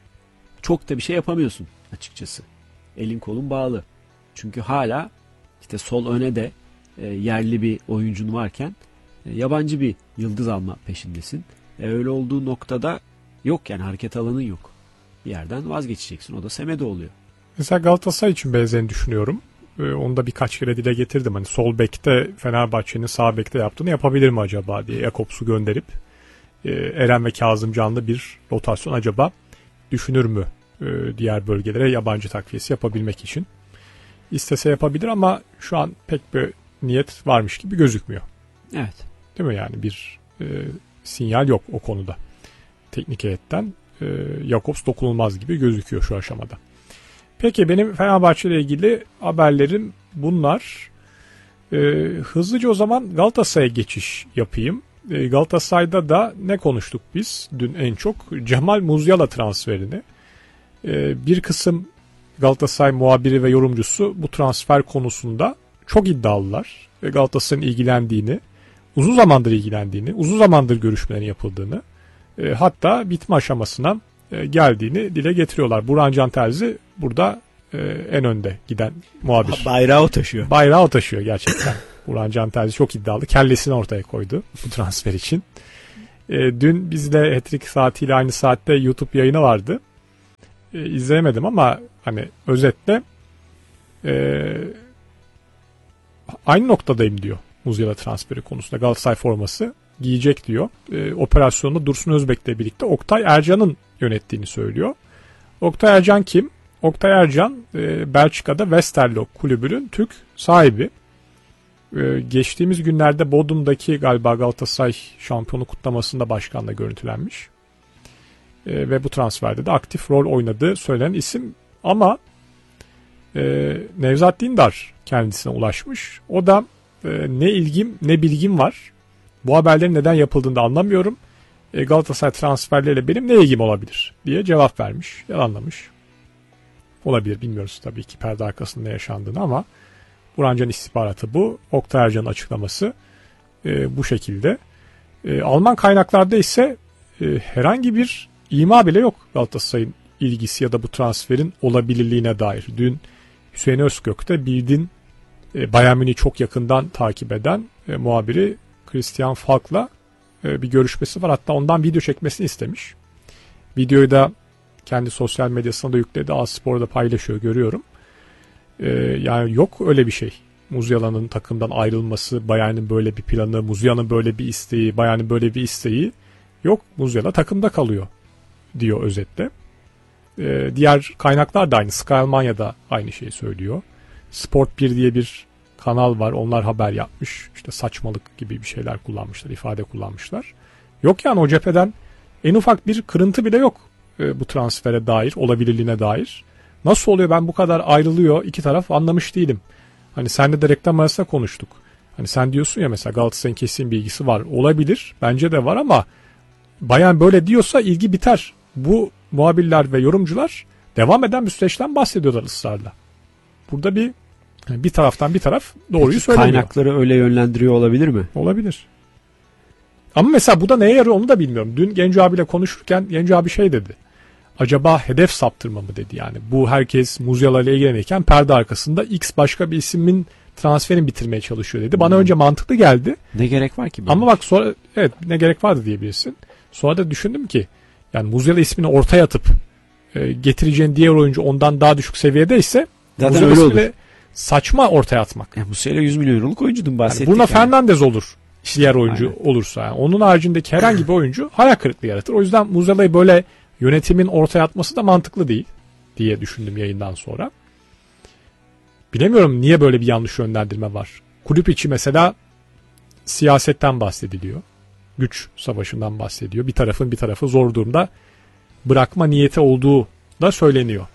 Çok da bir şey yapamıyorsun açıkçası. Elin kolun bağlı. Çünkü hala işte sol öne de yerli bir oyuncun varken yabancı bir yıldız alma peşindesin. Öyle olduğu noktada yok yani hareket alanın yok. Bir yerden vazgeçeceksin. O da Semedo oluyor. Mesela Galatasaray için benzerini düşünüyorum. Onu da birkaç kere dile getirdim. Hani sol bekte Fenerbahçe'nin sağ bekte yaptığını yapabilir mi acaba diye Jakobs'u gönderip Eren ve Kazımcanlı bir rotasyon acaba düşünür mü diğer bölgelere yabancı takviyesi yapabilmek için. İstese yapabilir ama şu an pek bir niyet varmış gibi gözükmüyor. Evet. Değil mi yani bir sinyal yok o konuda. Teknik heyetten Jakobs dokunulmaz gibi gözüküyor şu aşamada. Peki benim Fenerbahçe ile ilgili haberlerim bunlar. Hızlıca o zaman Galatasaray'a geçiş yapayım. Galatasaray'da da ne konuştuk biz dün en çok? Cemal Musiala transferini. Bir kısım Galatasaray muhabiri ve yorumcusu bu transfer konusunda çok iddialılar. Galatasaray'ın ilgilendiğini, uzun zamandır ilgilendiğini, uzun zamandır görüşmelerin yapıldığını, hatta bitme aşamasına geldiğini dile getiriyorlar. Burhan Can Terzi burada en önde giden muhabir. Bayrağı o taşıyor. Bayrağı o taşıyor gerçekten. Burhan Can Terzi çok iddialı. Kellesini ortaya koydu bu transfer için. Dün bizde Hat-Trick saatiyle aynı saatte YouTube yayını vardı. İzleyemedim ama hani özetle aynı noktadayım diyor Musiala transferi konusunda. Galatasaray forması giyecek diyor. Operasyonu Dursun Özbek'le birlikte Oktay Ercan'ın yönettiğini söylüyor. Oktay Ercan kim? Oktay Ercan Belçika'da Westerlo kulübünün Türk sahibi. Geçtiğimiz günlerde Bodrum'daki galiba Galatasaray şampiyonu kutlamasında başkanla görüntülenmiş. Ve bu transferde de aktif rol oynadığı söylenen isim. Ama Nevzat Dindar kendisine ulaşmış. O da ne ilgim ne bilgim var. Bu haberlerin neden yapıldığını da anlamıyorum. Galatasaray transferleriyle benim ne ilgim olabilir diye cevap vermiş. Yalanlamış. Olabilir, bilmiyoruz tabii ki perde arkasında ne yaşandığını ama Burhan Can istihbaratı bu. Oktay Ercan'ın açıklaması bu şekilde. Alman kaynaklarda ise herhangi bir ima bile yok Galatasaray'ın ilgisi ya da bu transferin olabilirliğine dair. Dün Hüseyin Özgök de Bild'in Bayern Münih'i çok yakından takip eden muhabiri Christian Falk'la bir görüşmesi var. Hatta ondan video çekmesini istemiş. Videoyu da kendi sosyal medyasına da yükledi. A-Spor'da paylaşıyor, görüyorum. Yani yok öyle bir şey. Musiala'nın takımdan ayrılması, Bayern'in böyle bir planı, Musiala'nın böyle bir isteği, Bayern'in böyle bir isteği yok. Musiala takımda kalıyor diyor özetle. Diğer kaynaklar da aynı. Sky Almanya'da aynı şeyi söylüyor. Sport 1 diye bir kanal var. Onlar haber yapmış. İşte saçmalık gibi bir şeyler kullanmışlar, ifade kullanmışlar. Yok yani o cepheden en ufak bir kırıntı bile yok bu transfere dair, olabilirliğine dair. Nasıl oluyor ben bu kadar ayrılıyor iki taraf anlamış değilim. Hani senle de reklam arasında konuştuk. Hani sen diyorsun ya mesela Galatasaray'ın kesin bilgisi var. Olabilir. Bence de var ama Bayern böyle diyorsa ilgi biter. Bu muhabirler ve yorumcular devam eden bir süreçten bahsediyorlar ısrarla. Burada bir taraftan bir taraf doğruyu söylemiyor. Kaynakları öyle yönlendiriyor olabilir mi? Olabilir. Ama mesela bu da neye yarıyor onu da bilmiyorum. Dün Genco abiyle konuşurken Genco abi şey dedi. Acaba hedef saptırma mı dedi yani. Bu herkes Musiala ile ilgilenirken perde arkasında X başka bir ismin transferini bitirmeye çalışıyor dedi. Bana önce mantıklı geldi. Ne gerek var ki? Ama bak sonra evet ne gerek vardı diyebilirsin. Sonra da düşündüm ki yani Musiala ismini ortaya atıp getireceğin diğer oyuncu ondan daha düşük seviyedeyse zaten öyle olur. Saçma ortaya atmak. Musiala 100 milyon euroluk oyuncudun bahsettik. Yani Bruno Fernandes olur. Diğer oyuncu olursa. Yani. Onun haricindeki herhangi bir oyuncu hayal kırıklığı yaratır. O yüzden Musiala'yı böyle yönetimin ortaya atması da mantıklı değil diye düşündüm yayından sonra. Bilemiyorum niye böyle bir yanlış yönlendirme var. Kulüp içi mesela siyasetten bahsediliyor. Güç savaşından bahsediyor. Bir tarafın bir tarafı zor durumda bırakma niyeti olduğu da söyleniyor.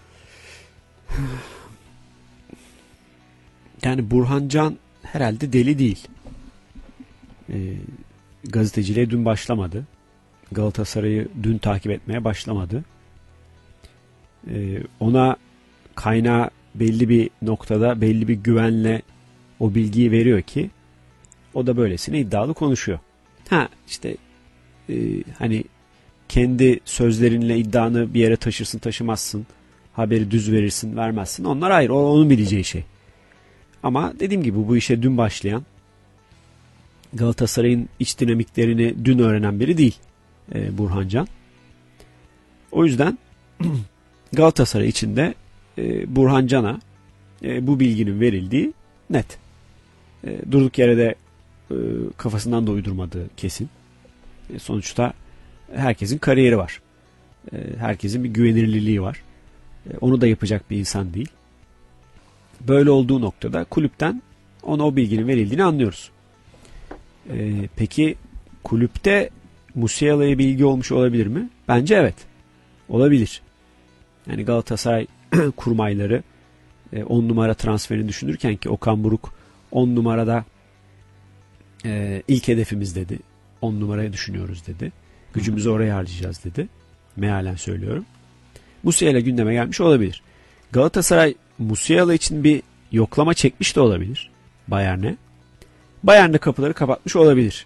Yani Burhan Can herhalde deli değil. Gazeteciliğe dün başlamadı. Galatasaray'ı dün takip etmeye başlamadı. Ona kaynağı belli bir noktada belli bir güvenle o bilgiyi veriyor ki o da böylesine iddialı konuşuyor. İşte hani kendi sözlerinle iddianı bir yere taşırsın taşımazsın, haberi düz verirsin vermezsin, onlar ayrı, onun bileceği şey. Ama dediğim gibi bu işe dün başlayan, Galatasaray'ın iç dinamiklerini dün öğrenen biri değil Burhan Can. O yüzden Galatasaray içinde Burhan Can'a bu bilginin verildiği net. Durduk yere de kafasından da uydurmadığı kesin. Sonuçta herkesin kariyeri var. Herkesin bir güvenilirliği var. Onu da yapacak bir insan değil. Böyle olduğu noktada kulüpten ona o bilginin verildiğini anlıyoruz. Peki kulüpte Musiala'ya bilgi olmuş olabilir mi? Bence evet. Olabilir. Yani Galatasaray kurmayları 10 numara transferini düşünürken ki Okan Buruk 10 numarada ilk hedefimiz dedi. 10 numarayı düşünüyoruz dedi. Gücümüzü oraya harcayacağız dedi. Mealen söylüyorum. Musiala gündeme gelmiş olabilir. Galatasaray Musiala için bir yoklama çekmiş de olabilir Bayern'e. Bayern de kapıları kapatmış olabilir.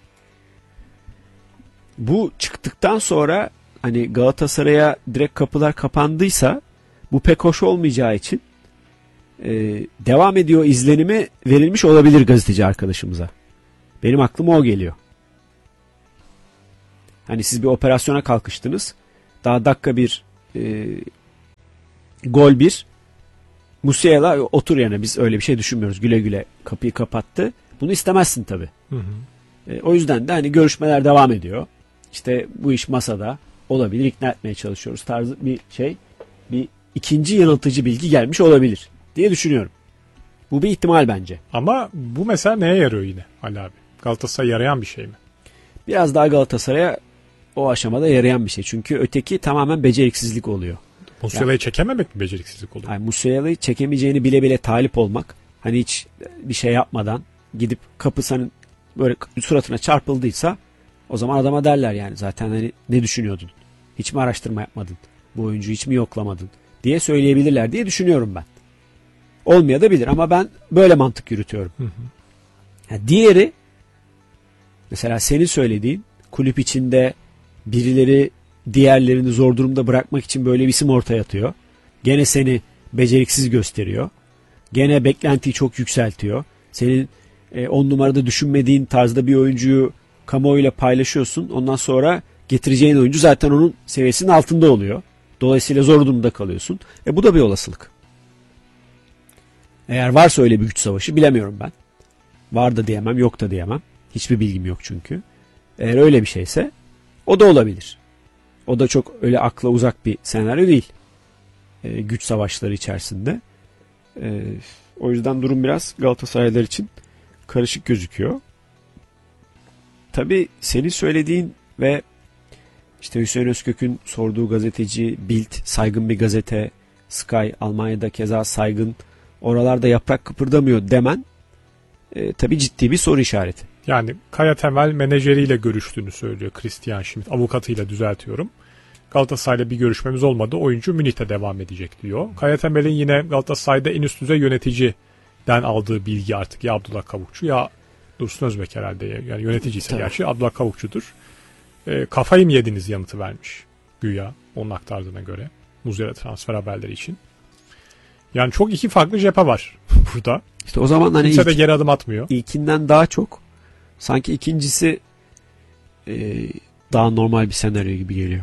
Bu çıktıktan sonra hani Galatasaray'a direkt kapılar kapandıysa bu pek hoş olmayacağı için devam ediyor izlenimi verilmiş olabilir gazeteci arkadaşımıza. Benim aklıma o geliyor. Hani siz bir operasyona kalkıştınız. Daha dakika bir gol bir. Musiala otur yerine, biz öyle bir şey düşünmüyoruz. Güle güle kapıyı kapattı. Bunu istemezsin tabii. Hı hı. O yüzden de hani görüşmeler devam ediyor. İşte bu iş masada olabilir, ikna etmeye çalışıyoruz tarzı bir şey. Bir ikinci yanıltıcı bilgi gelmiş olabilir diye düşünüyorum. Bu bir ihtimal bence. Ama bu mesela neye yarıyor yine Ali abi? Galatasaray'a yarayan bir şey mi? Biraz daha Galatasaray'a o aşamada yarayan bir şey. Çünkü öteki tamamen beceriksizlik oluyor. Musiala'yı çekememek mi beceriksizlik oluyor? Yani Musiala'yı çekemeyeceğini bile bile talip olmak. Hani hiç bir şey yapmadan gidip kapısının böyle suratına çarpıldıysa o zaman adama derler yani zaten hani ne düşünüyordun? Hiç mi araştırma yapmadın? Bu oyuncuyu hiç mi yoklamadın? Diye söyleyebilirler diye düşünüyorum ben. Olmayabilir ama ben böyle mantık yürütüyorum. Hı hı. Yani diğeri mesela senin söylediğin kulüp içinde birileri diğerlerini zor durumda bırakmak için böyle bir isim ortaya atıyor. Gene seni beceriksiz gösteriyor. Gene beklentiyi çok yükseltiyor. Senin 10 numarada düşünmediğin tarzda bir oyuncuyu kamuoyuyla paylaşıyorsun. Ondan sonra getireceğin oyuncu zaten onun seviyesinin altında oluyor. Dolayısıyla zor durumda kalıyorsun. Bu da bir olasılık. Eğer varsa öyle bir güç savaşı bilemiyorum ben. Var da diyemem, yok da diyemem. Hiçbir bilgim yok çünkü. Eğer öyle bir şeyse o da olabilir. O da çok öyle akla uzak bir senaryo değil. Güç savaşları içerisinde. O yüzden durum biraz Galatasaraylılar için karışık gözüküyor. Tabii senin söylediğin ve işte Hüseyin Özkök'ün sorduğu gazeteci Bild, saygın bir gazete, Sky, Almanya'da keza saygın, oralarda yaprak kıpırdamıyor demen tabii ciddi bir soru işareti. Yani Kaya Temel menajeriyle görüştüğünü söylüyor Christian Schmidt. Avukatıyla düzeltiyorum. Galatasaray'la bir görüşmemiz olmadı. Oyuncu Münih'te devam edecek diyor. Kaya Temel'in yine Galatasaray'da en üst düzey yöneticiden aldığı bilgi artık ya Abdullah Kavukçu ya Dursun Özbek herhalde. Yani yönetici ise gerçi Abdullah Kavukçu'dur. Kafayı mı yediniz yanıtı vermiş güya onun aktardığına göre. Muslera transfer haberleri için. Yani çok iki farklı cephe var burada. İşte o zaman hani kimse de geri adım atmıyor. İlkinden daha çok sanki ikincisi daha normal bir senaryo gibi geliyor.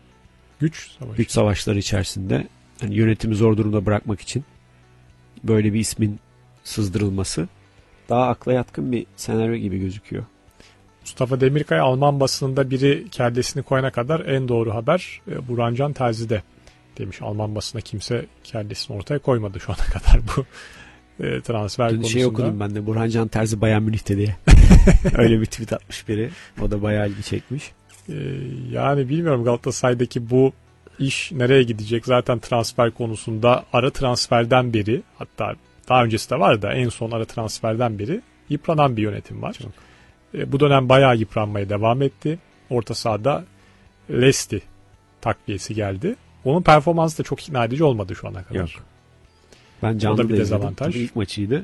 Güç savaşları içerisinde hani yönetimi zor durumda bırakmak için böyle bir ismin sızdırılması daha akla yatkın bir senaryo gibi gözüküyor. Mustafa Demirkaya Alman basınında biri kellesini koyana kadar en doğru haber Burhancan Terzi'de demiş. Alman basında kimse kellesini ortaya koymadı şu ana kadar bu transfer konusunda. Şey okudum ben de Burhancan Terzi Bayern Münih'te diye. Öyle bir tweet atmış biri. O da bayağı ilgi çekmiş. Yani bilmiyorum Galatasaray'daki bu iş nereye gidecek? Zaten transfer konusunda ara transferden beri, hatta daha öncesi de var da en son ara transferden beri yıpranan bir yönetim var. Bu dönem bayağı yıpranmaya devam etti. Orta sahada Lesti takviyesi geldi. Onun performansı da çok ikna edici olmadı şu ana kadar. Yok. Ben canlı da izledim. İlk maçıydı.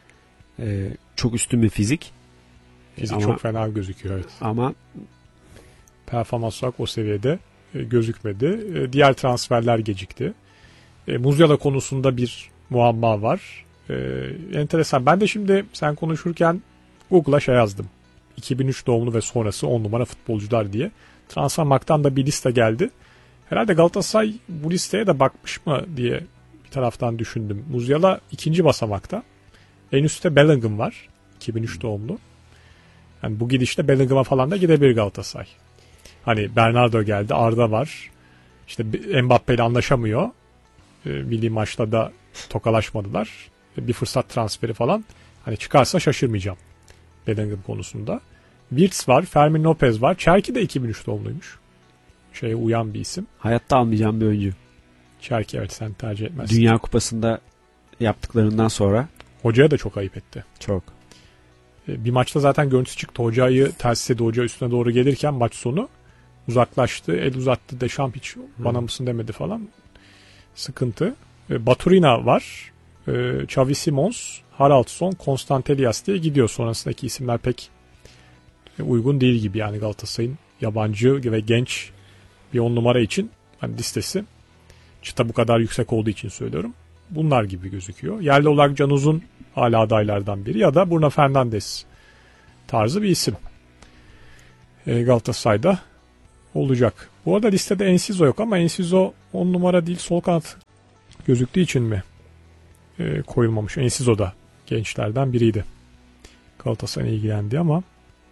Çok üstün bir fizik. Fizik çok fena gözüküyor. Evet. Ama performans olarak o seviyede gözükmedi. Diğer transferler gecikti. Musiala konusunda bir muamma var. Enteresan. Ben de şimdi sen konuşurken Google'a şey yazdım. 2003 doğumlu ve sonrası 10 numara futbolcular diye. Transfermarkt'tan da bir liste geldi. Herhalde Galatasaray bu listeye de bakmış mı diye bir taraftan düşündüm. Musiala ikinci basamakta. En üstte Bellingham var. 2003 doğumlu. Yani bu gidişte Bellingham'a falan da gidebilir Galatasaray. Hani Bernardo geldi, Arda var. İşte Mbappe ile anlaşamıyor. Milli maçta da tokalaşmadılar. Bir fırsat transferi falan. Hani çıkarsa şaşırmayacağım Bellingham konusunda. Wirtz var, Fermin Lopez var. Çerki de 2003 doğumluymuş. Şeye uyan bir isim. Hayatta almayacağım bir oyuncu. Çerki evet sen tercih etmezsin. Dünya Kupası'nda yaptıklarından sonra. Hocaya da çok ayıp etti. Çok. Bir maçta zaten görüntüsü çıktı. Hocayı ters edi. Hoca üstüne doğru gelirken maç sonu uzaklaştı. El uzattı. Deşamp hiç bana mısın demedi falan. Sıkıntı. Baturina var. Xavi Simons, Haraldsson, Konstantelias diye gidiyor. Sonrasındaki isimler pek uygun değil gibi yani Galatasaray'ın yabancı ve genç bir 10 numara için hani listesi çıta bu kadar yüksek olduğu için söylüyorum. Bunlar gibi gözüküyor. Yerli olarak Can Uzun hala adaylardan biri ya da Bruno Fernandes tarzı bir isim. Galatasaray'da olacak. Bu arada listede Enciso yok ama Enciso 10 numara değil, sol kanat gözüktüğü için mi koyulmamış? Enciso da gençlerden biriydi. Galatasaray'a ilgilendi ama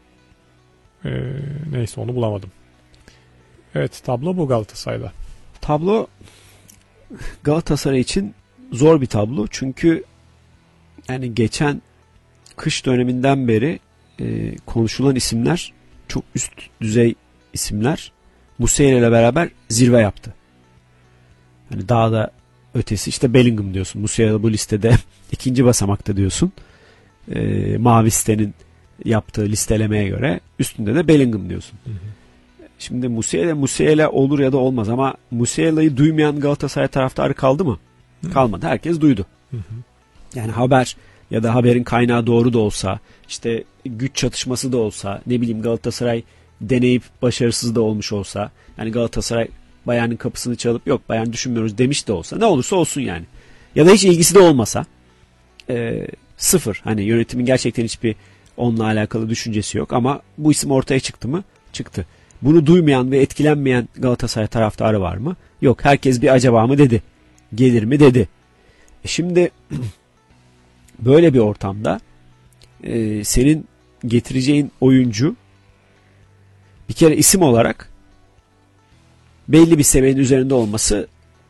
neyse, onu bulamadım. Evet, tablo bu Galatasaray'da. Tablo Galatasaray için zor bir tablo. Çünkü yani geçen kış döneminden beri konuşulan isimler çok üst düzey isimler. Muslera ile beraber zirve yaptı. Yani daha da ötesi işte Bellingham diyorsun. Muslera bu listede ikinci basamakta diyorsun. Mavi sitenin yaptığı listelemeye göre üstünde de Bellingham diyorsun. Hı hı. Şimdi Muslera olur ya da olmaz ama Muslera'yı duymayan Galatasaray taraftarı kaldı mı? Hı. Kalmadı. Herkes duydu. Hı hı. Yani haber ya da haberin kaynağı doğru da olsa, işte güç çatışması da olsa, ne bileyim Galatasaray deneyip başarısız da olmuş olsa, yani Galatasaray Bayern'in kapısını çalıp yok Bayern düşünmüyoruz demiş de olsa, ne olursa olsun yani. Ya da hiç ilgisi de olmasa, sıfır. Hani yönetimin gerçekten hiçbir onunla alakalı düşüncesi yok ama bu isim ortaya çıktı mı? Çıktı. Bunu duymayan ve etkilenmeyen Galatasaray taraftarı var mı? Yok. Herkes bir acaba mı dedi. Gelir mi dedi. Şimdi böyle bir ortamda senin getireceğin oyuncu bir kere isim olarak belli bir seviyenin üzerinde olması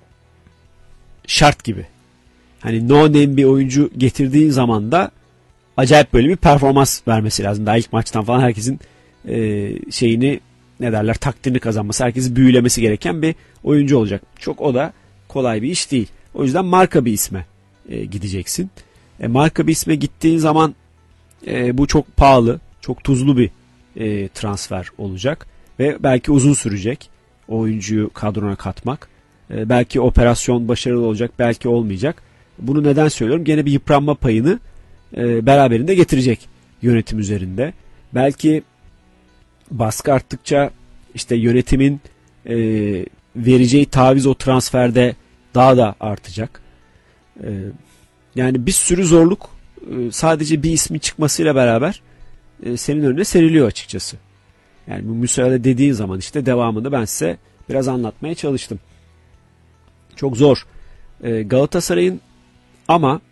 şart gibi. Hani no name bir oyuncu getirdiğin zaman da acayip böyle bir performans vermesi lazım. Daha ilk maçtan falan herkesin şeyini ne derler, takdirini kazanması, herkesi büyülemesi gereken bir oyuncu olacak. Çok o da kolay bir iş değil. O yüzden marka bir isme gideceksin. Marka bir isme gittiğin zaman bu çok pahalı, çok tuzlu bir transfer olacak ve belki uzun sürecek o oyuncuyu kadrona katmak. Belki operasyon başarılı olacak, belki olmayacak. Bunu neden söylüyorum? Gene bir yıpranma payını beraberinde getirecek yönetim üzerinde. Belki baskı arttıkça işte yönetimin vereceği taviz o transferde daha da artacak. Yani bir sürü zorluk sadece bir ismi çıkmasıyla beraber senin önüne seriliyor açıkçası. Yani bu müsaade dediğin zaman işte devamını ben size biraz anlatmaya çalıştım. Çok zor. Galatasaray'ın ama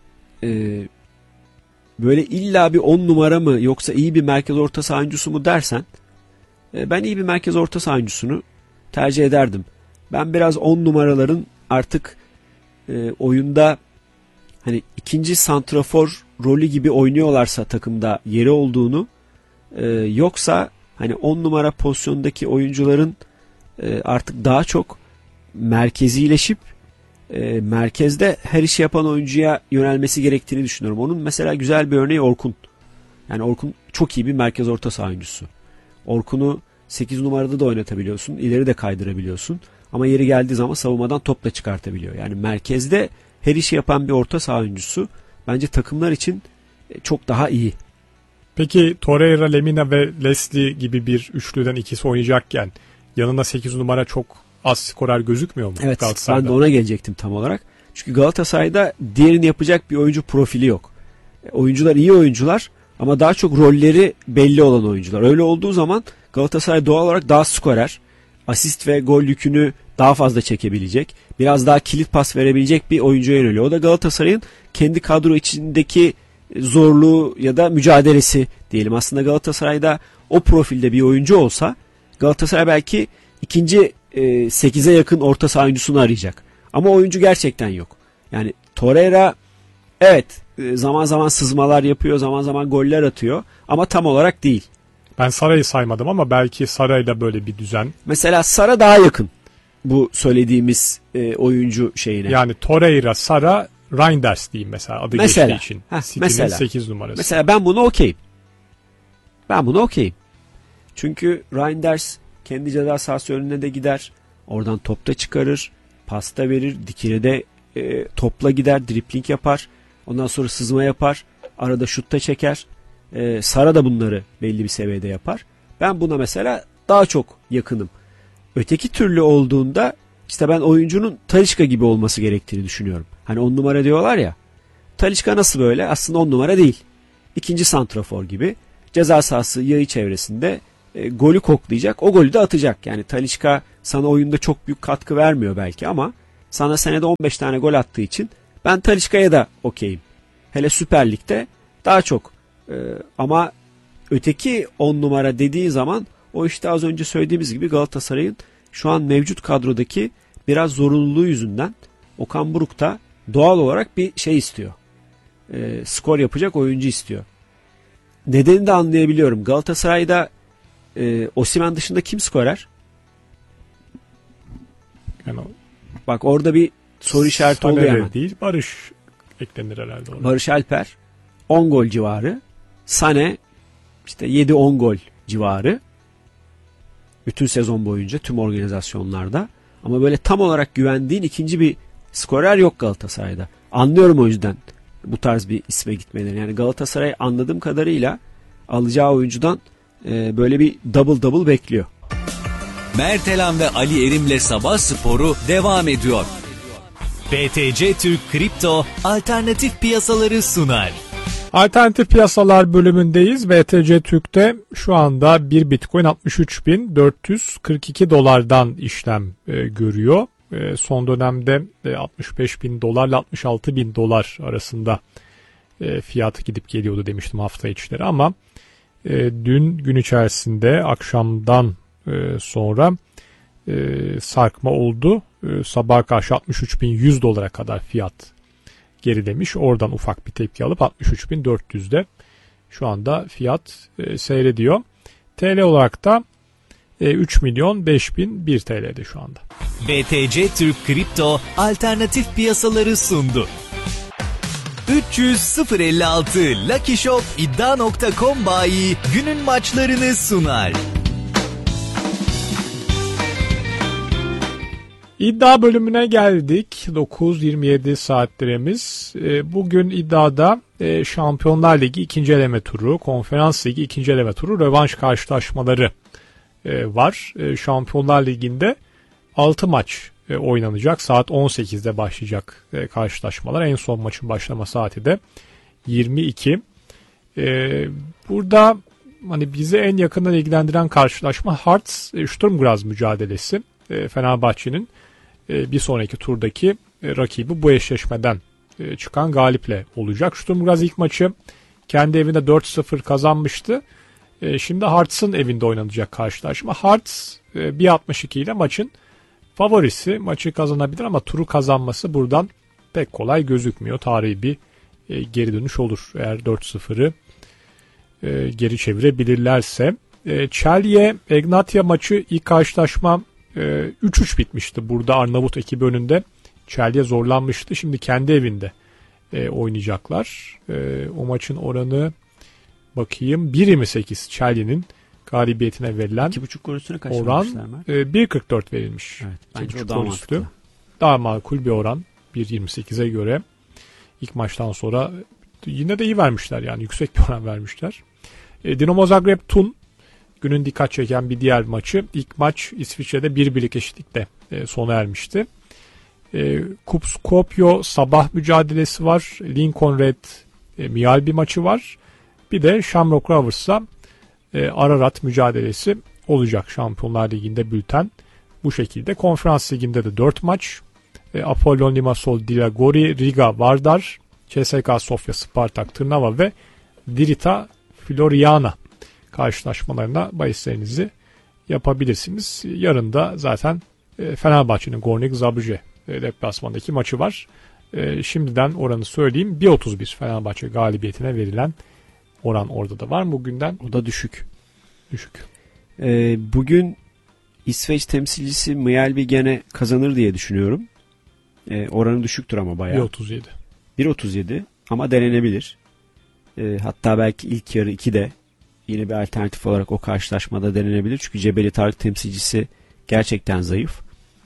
böyle illa bir 10 numara mı yoksa iyi bir merkez orta saha oyuncusu mu dersen ben iyi bir merkez orta saha oyuncusunu tercih ederdim. Ben biraz 10 numaraların artık oyunda hani ikinci santrafor rolü gibi oynuyorlarsa takımda yeri olduğunu, yoksa hani 10 numara pozisyondaki oyuncuların artık daha çok merkezileşip merkezde her işi yapan oyuncuya yönelmesi gerektiğini düşünüyorum. Onun mesela güzel bir örneği Orkun. Yani Orkun çok iyi bir merkez orta saha oyuncusu. Orkun'u 8 numarada da oynatabiliyorsun, ileri de kaydırabiliyorsun. Ama yeri geldiği zaman savunmadan top da çıkartabiliyor. Yani merkezde her işi yapan bir orta saha oyuncusu bence takımlar için çok daha iyi. Peki Torreira, Lemina ve Leslie gibi bir üçlüden ikisi oynayacakken yanında 8 numara çok az skorer gözükmüyor mu? Evet, ben de ona gelecektim tam olarak. Çünkü Galatasaray'da diğerini yapacak bir oyuncu profili yok. Oyuncular iyi oyuncular ama daha çok rolleri belli olan oyuncular. Öyle olduğu zaman Galatasaray doğal olarak daha skorer, asist ve gol yükünü daha fazla çekebilecek, biraz daha kilit pas verebilecek bir oyuncuya yöneliyor. O da Galatasaray'ın kendi kadro içindeki zorluğu ya da mücadelesi diyelim. Aslında Galatasaray'da o profilde bir oyuncu olsa Galatasaray belki ikinci 8'e yakın orta saha oyuncusunu arayacak. Ama oyuncu gerçekten yok. Yani Torreira evet zaman zaman sızmalar yapıyor, zaman zaman goller atıyor ama tam olarak değil. Ben Sara'yı saymadım ama belki Sara'yla böyle bir düzen. Mesela Sara daha yakın bu söylediğimiz oyuncu şeyine. Yani Torreira, Sara, Reinders diyeyim mesela adı geçtiği için. Mesela 8 numarası. Mesela ben bunu okeyim. Çünkü Reinders kendi ceza sahası önüne de gider. Oradan topta çıkarır. Pasta verir. Dikine de topla gider. Dripling yapar. Ondan sonra sızma yapar. Arada şutta çeker. Sara da bunları belli bir seviyede yapar. Ben buna mesela daha çok yakınım. Öteki türlü olduğunda işte ben oyuncunun Talisca gibi olması gerektiğini düşünüyorum. Hani 10 numara diyorlar ya. Talisca nasıl böyle? Aslında 10 numara değil. İkinci santrafor gibi. Ceza sahası yağı çevresinde golü koklayacak. O golü de atacak. Yani Talisca sana oyunda çok büyük katkı vermiyor belki ama sana senede 15 tane gol attığı için ben Talisca'ya da okeyim. Hele Süper Lig'de daha çok. Ama öteki 10 numara dediği zaman o işte az önce söylediğimiz gibi Galatasaray'ın şu an mevcut kadrodaki biraz zorunluluğu yüzünden Okan Buruk da doğal olarak bir şey istiyor. Skor yapacak oyuncu istiyor. Nedenini de anlayabiliyorum. Galatasaray'da Osimhen dışında kim skorer? Yani Bak orada bir soru işareti oluyor hemen. Değil, Barış eklenir herhalde oraya. Barış Alper 10 gol civarı. Sane işte 7-10 gol civarı. Bütün sezon boyunca tüm organizasyonlarda. Ama böyle tam olarak güvendiğin ikinci bir skorer yok Galatasaray'da. Anlıyorum o yüzden bu tarz bir isme gitmeleri. Yani Galatasaray anladığım kadarıyla alacağı oyuncudan böyle bir double bekliyor. Mertelan ve Ali Erim'le Sabah Sporu devam ediyor. BTC Türk Kripto alternatif piyasaları sunar. Alternatif piyasalar bölümündeyiz. BTC Türk'te şu anda bir Bitcoin 63.442 dolardan işlem görüyor. Son dönemde 65.000 dolarla 66.000 dolar arasında fiyatı gidip geliyordu demiştim hafta içleri ama dün gün içerisinde akşamdan sonra sarkma oldu. Sabaha karşı 63.100 dolara kadar fiyat gerilemiş. Oradan ufak bir tepki alıp 63.400'de şu anda fiyat seyrediyor. TL olarak da 3.005.001 TL'de şu anda. BTC Türk Kripto alternatif piyasaları sundu. 300 056 Lucky Shop iddia.com bayi günün maçlarını sunar. İddia bölümüne geldik. 9.27 saatlerimiz. Bugün iddiada Şampiyonlar Ligi 2. eleme turu, Konferans Ligi 2. eleme turu, rövanş karşılaşmaları var. Şampiyonlar Ligi'nde 6 maç oynanacak. Saat 18'de başlayacak karşılaşmalar. En son maçın başlama saati de 22. Burada hani bizi en yakından ilgilendiren karşılaşma Hearts Sturm Graz mücadelesi. Fenerbahçe'nin bir sonraki turdaki rakibi bu eşleşmeden çıkan galiple olacak. Sturm Graz ilk maçı kendi evinde 4-0 kazanmıştı. Şimdi Hearts'ın evinde oynanacak karşılaşma. Hearts 1.62 ile maçın favorisi. Maçı kazanabilir ama turu kazanması buradan pek kolay gözükmüyor. Tarihi bir geri dönüş olur eğer 4-0'ı geri çevirebilirlerse. Celje Egnatia maçı ilk karşılaşma 3-3 bitmişti. Burada Arnavut ekibi önünde Celje zorlanmıştı. Şimdi kendi evinde oynayacaklar. O maçın oranı bakayım 1.28 Celje'nin galibiyetine verilen 2.5 gol üstüne kaç oran 1.44 verilmiş. Evet, bence o daha mantıklı. Daha makul bir oran 1.28'e göre. İlk maçtan sonra yine de iyi vermişler yani yüksek bir oran vermişler. Dinamo Zagreb Tun günün dikkat çeken bir diğer maçı. İlk maç İsviçre'de 1-1'lik eşitlikle sona ermişti. Kup-Skopje sabah mücadelesi var. Lincoln Red Miyalbi maçı var. Bir de Shamrock Rovers'la Ararat mücadelesi olacak. Şampiyonlar Ligi'nde bülten bu şekilde. Konferans Ligi'nde de 4 maç. Apollon Limassol, Dilagori, Riga, Vardar, CSKA Sofya, Spartak, Trnava ve Dirita Floriana karşılaşmalarına bahislerinizi yapabilirsiniz. Yarın da zaten Fenerbahçe'nin Gornik Zabrze deplasmandaki maçı var. Şimdiden oranı söyleyeyim. 1.31 Fenerbahçe galibiyetine verilen oran orada da var. Bugünden o da düşük. Düşük. Bugün İsveç temsilcisi Mjällby gene kazanır diye düşünüyorum. Oranı düşüktür ama bayağı. 1.37. 1.37 ama denenebilir. Hatta belki ilk yarı 2'de yine bir alternatif olarak o karşılaşmada denenebilir. Çünkü Cebeli Tarık temsilcisi gerçekten zayıf.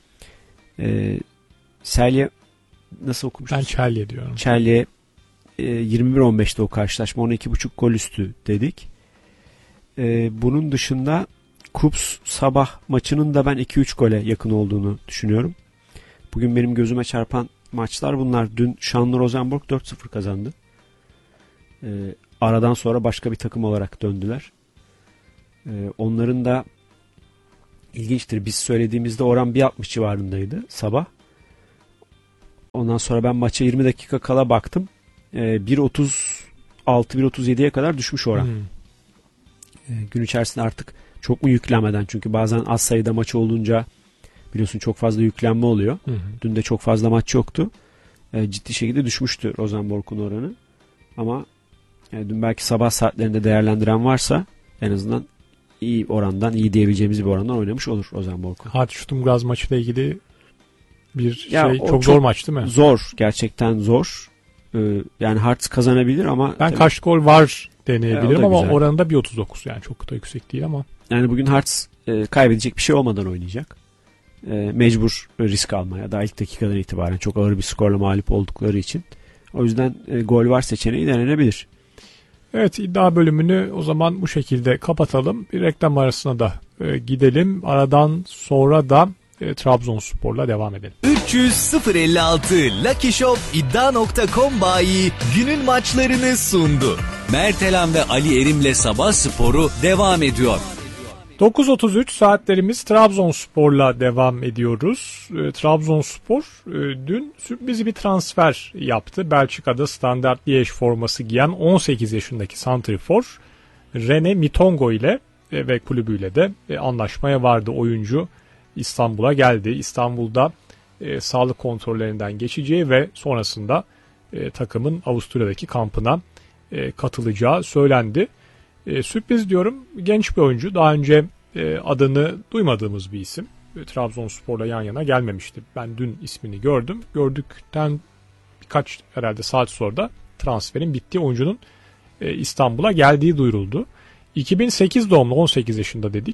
Celje nasıl okumuştunuz? Ben Celje diyorum. Celje 21-15'te o karşılaşma 12.5 gol üstü dedik. Bunun dışında Kups sabah maçının da ben 2-3 gole yakın olduğunu düşünüyorum. Bugün benim gözüme çarpan maçlar bunlar. Dün Şanlı Rosenborg 4-0 kazandı. Aradan sonra başka bir takım olarak döndüler. Onların da ilginçtir. Biz söylediğimizde oran 1.60 civarındaydı sabah. Ondan sonra ben maça 20 dakika kala baktım. 1.36-1.37'ye kadar düşmüş oran. Gün içerisinde artık çok mu yüklenmeden, çünkü bazen az sayıda maç olunca biliyorsun çok fazla yüklenme oluyor. Dün de çok fazla maç yoktu. Ciddi şekilde düşmüştü Rosenborg'un oranı. Ama dün belki sabah saatlerinde değerlendiren varsa en azından iyi orandan, iyi diyebileceğimiz bir orandan oynamış olur Rosenborg. Hartstütting maçıyla ilgili bir ya çok zor maç değil mi? Zor. Gerçekten zor. Yani Hearts kazanabilir ama ben kaç gol var deneyebilirim ama güzel. oranında 1.39, yani çok da yüksek değil ama. Yani bugün Hearts kaybedecek bir şey olmadan oynayacak. Mecbur risk almaya. Daha ilk dakikadan itibaren çok ağır bir skorla mağlup oldukları için. O yüzden gol var seçeneği denenebilir. Evet, iddia bölümünü o zaman bu şekilde kapatalım. Bir reklam arasına da gidelim. Aradan sonra da Trabzonspor'la devam edelim. 300 056 Lucky Shop iddia.com bayi günün maçlarını sundu. Mertelan ve Ali Erim'le Sabah Sporu devam ediyor. 9.33 saatlerimiz, Trabzonspor'la devam ediyoruz. Trabzonspor dün sürpriz bir transfer yaptı. Belçika'da Standard Liège forması giyen 18 yaşındaki santrifor René Mitongo ile ve kulübüyle de anlaşmaya vardı. Oyuncu İstanbul'a geldi. İstanbul'da sağlık kontrollerinden geçeceği ve sonrasında takımın Avusturya'daki kampına katılacağı söylendi. Sürpriz diyorum, genç bir oyuncu. Daha önce adını duymadığımız bir isim. Trabzonspor'la yan yana gelmemişti. Ben dün ismini gördüm. Gördükten birkaç herhalde saat sonra da transferin bittiği, oyuncunun İstanbul'a geldiği duyuruldu. 2008 doğumlu, 18 yaşında dedik.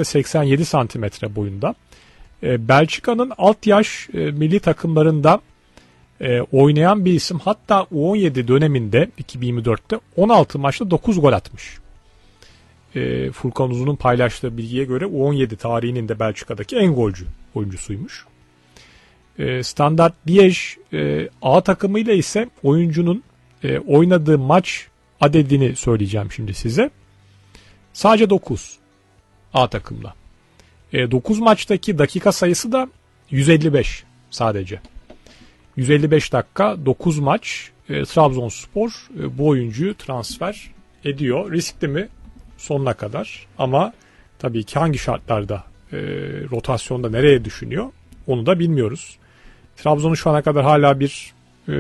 1,87 m boyunda. Belçika'nın alt yaş milli takımlarında oynayan bir isim. Hatta U17 döneminde 2024'te 16 maçta 9 gol atmış. Furkan Uzun'un paylaştığı bilgiye göre U17 tarihinin de Belçika'daki en golcü oyuncusuymuş. Standard Liège A takımıyla ise oyuncunun oynadığı maç adedini söyleyeceğim şimdi size. Sadece 9 A takımla. 9 maçtaki dakika sayısı da 155 sadece. 155 dakika 9 maç. Trabzonspor bu oyuncuyu transfer ediyor. Riskli mi? Sonuna kadar. Ama tabii ki hangi şartlarda, rotasyonda nereye düşünüyor onu da bilmiyoruz. Trabzon'un şu ana kadar hala bir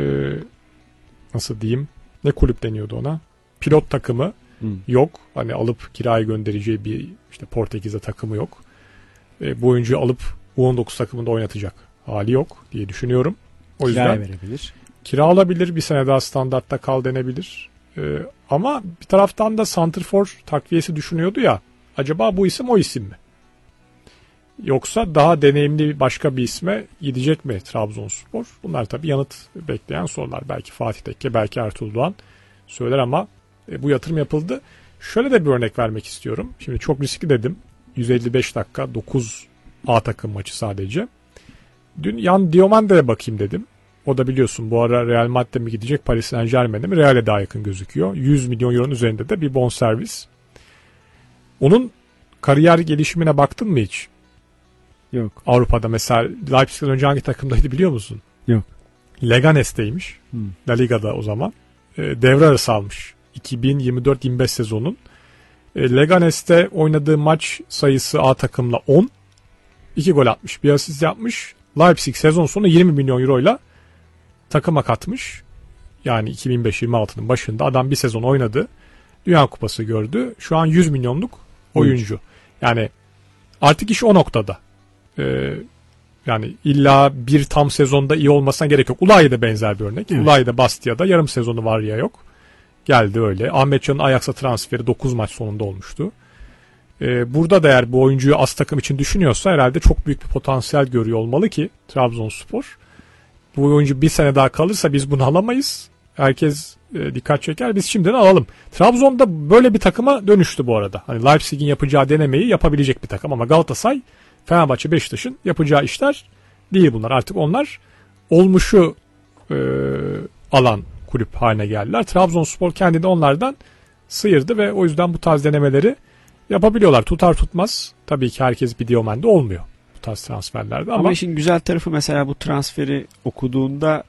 nasıl diyeyim, ne kulüp deniyordu ona? Pilot takımı yok. Hani alıp kiraya göndereceği bir işte Portekiz'de takımı yok. Bu oyuncuyu alıp U19 takımında oynatacak hali yok diye düşünüyorum. O yüzden verebilir. Kira alabilir, bir sene daha standartta kal denebilir. Ama bir taraftan da santrfor takviyesi düşünüyordu ya. Acaba bu isim o isim mi? Yoksa daha deneyimli başka bir isme gidecek mi Trabzonspor? Bunlar tabii yanıt bekleyen sorular. Belki Fatih Tekke, belki Ertuğrul Doğan söyler ama bu yatırım yapıldı. Şöyle de bir örnek vermek istiyorum. Şimdi çok riskli dedim. 155 dakika 9 A takım maçı sadece. Dün Yan Diomande'ye bakayım dedim. O da biliyorsun bu ara Real Madrid'e mi gidecek, Paris Saint-Germain'e mi? Real'e daha yakın gözüküyor. 100 milyon euronun üzerinde de bir bonservis. Onun kariyer gelişimine baktın mı hiç? Yok. Avrupa'da mesela Leipzig'den önce hangi takımdaydı biliyor musun? Yok. Leganes'teymiş. La Liga'da o zaman. Devre arası almış. 2024-25 sezonun. Leganes'te oynadığı maç sayısı A takımla 10. 2 gol atmış. Bir asist yapmış. Leipzig sezon sonu 20 milyon euroyla takıma katmış. Yani 2025-26'nın başında adam bir sezon oynadı. Dünya Kupası gördü. Şu an 100 milyonluk oyuncu. Yani artık iş o noktada. Yani illa bir tam sezonda iyi olmasına gerek yok. Ulay'da benzer bir örnek. Evet. Ulay'da Bastia'da yarım sezonu var ya yok. Geldi öyle. Ahmet Can'ın Ajax'a transferi 9 maç sonunda olmuştu. Burada da eğer bu oyuncuyu az takım için düşünüyorsa herhalde çok büyük bir potansiyel görüyor olmalı ki Trabzonspor. Bu oyuncu bir sene daha kalırsa biz bunu alamayız. Herkes dikkat çeker. Biz şimdiden alalım. Trabzon'da böyle bir takıma dönüştü bu arada. Hani Leipzig'in yapacağı denemeyi yapabilecek bir takım ama Galatasaray, Fenerbahçe, Beşiktaş'ın yapacağı işler değil bunlar. Artık onlar olmuşu alan kulüp haline geldiler. Trabzonspor kendini onlardan sıyırdı ve o yüzden bu tarz denemeleri Yapabiliyorlar. Tutar tutmaz. Tabii ki herkes bir Diomen'de olmuyor bu tarz transferlerde. Ama Ama işin güzel tarafı mesela bu transferi okuduğunda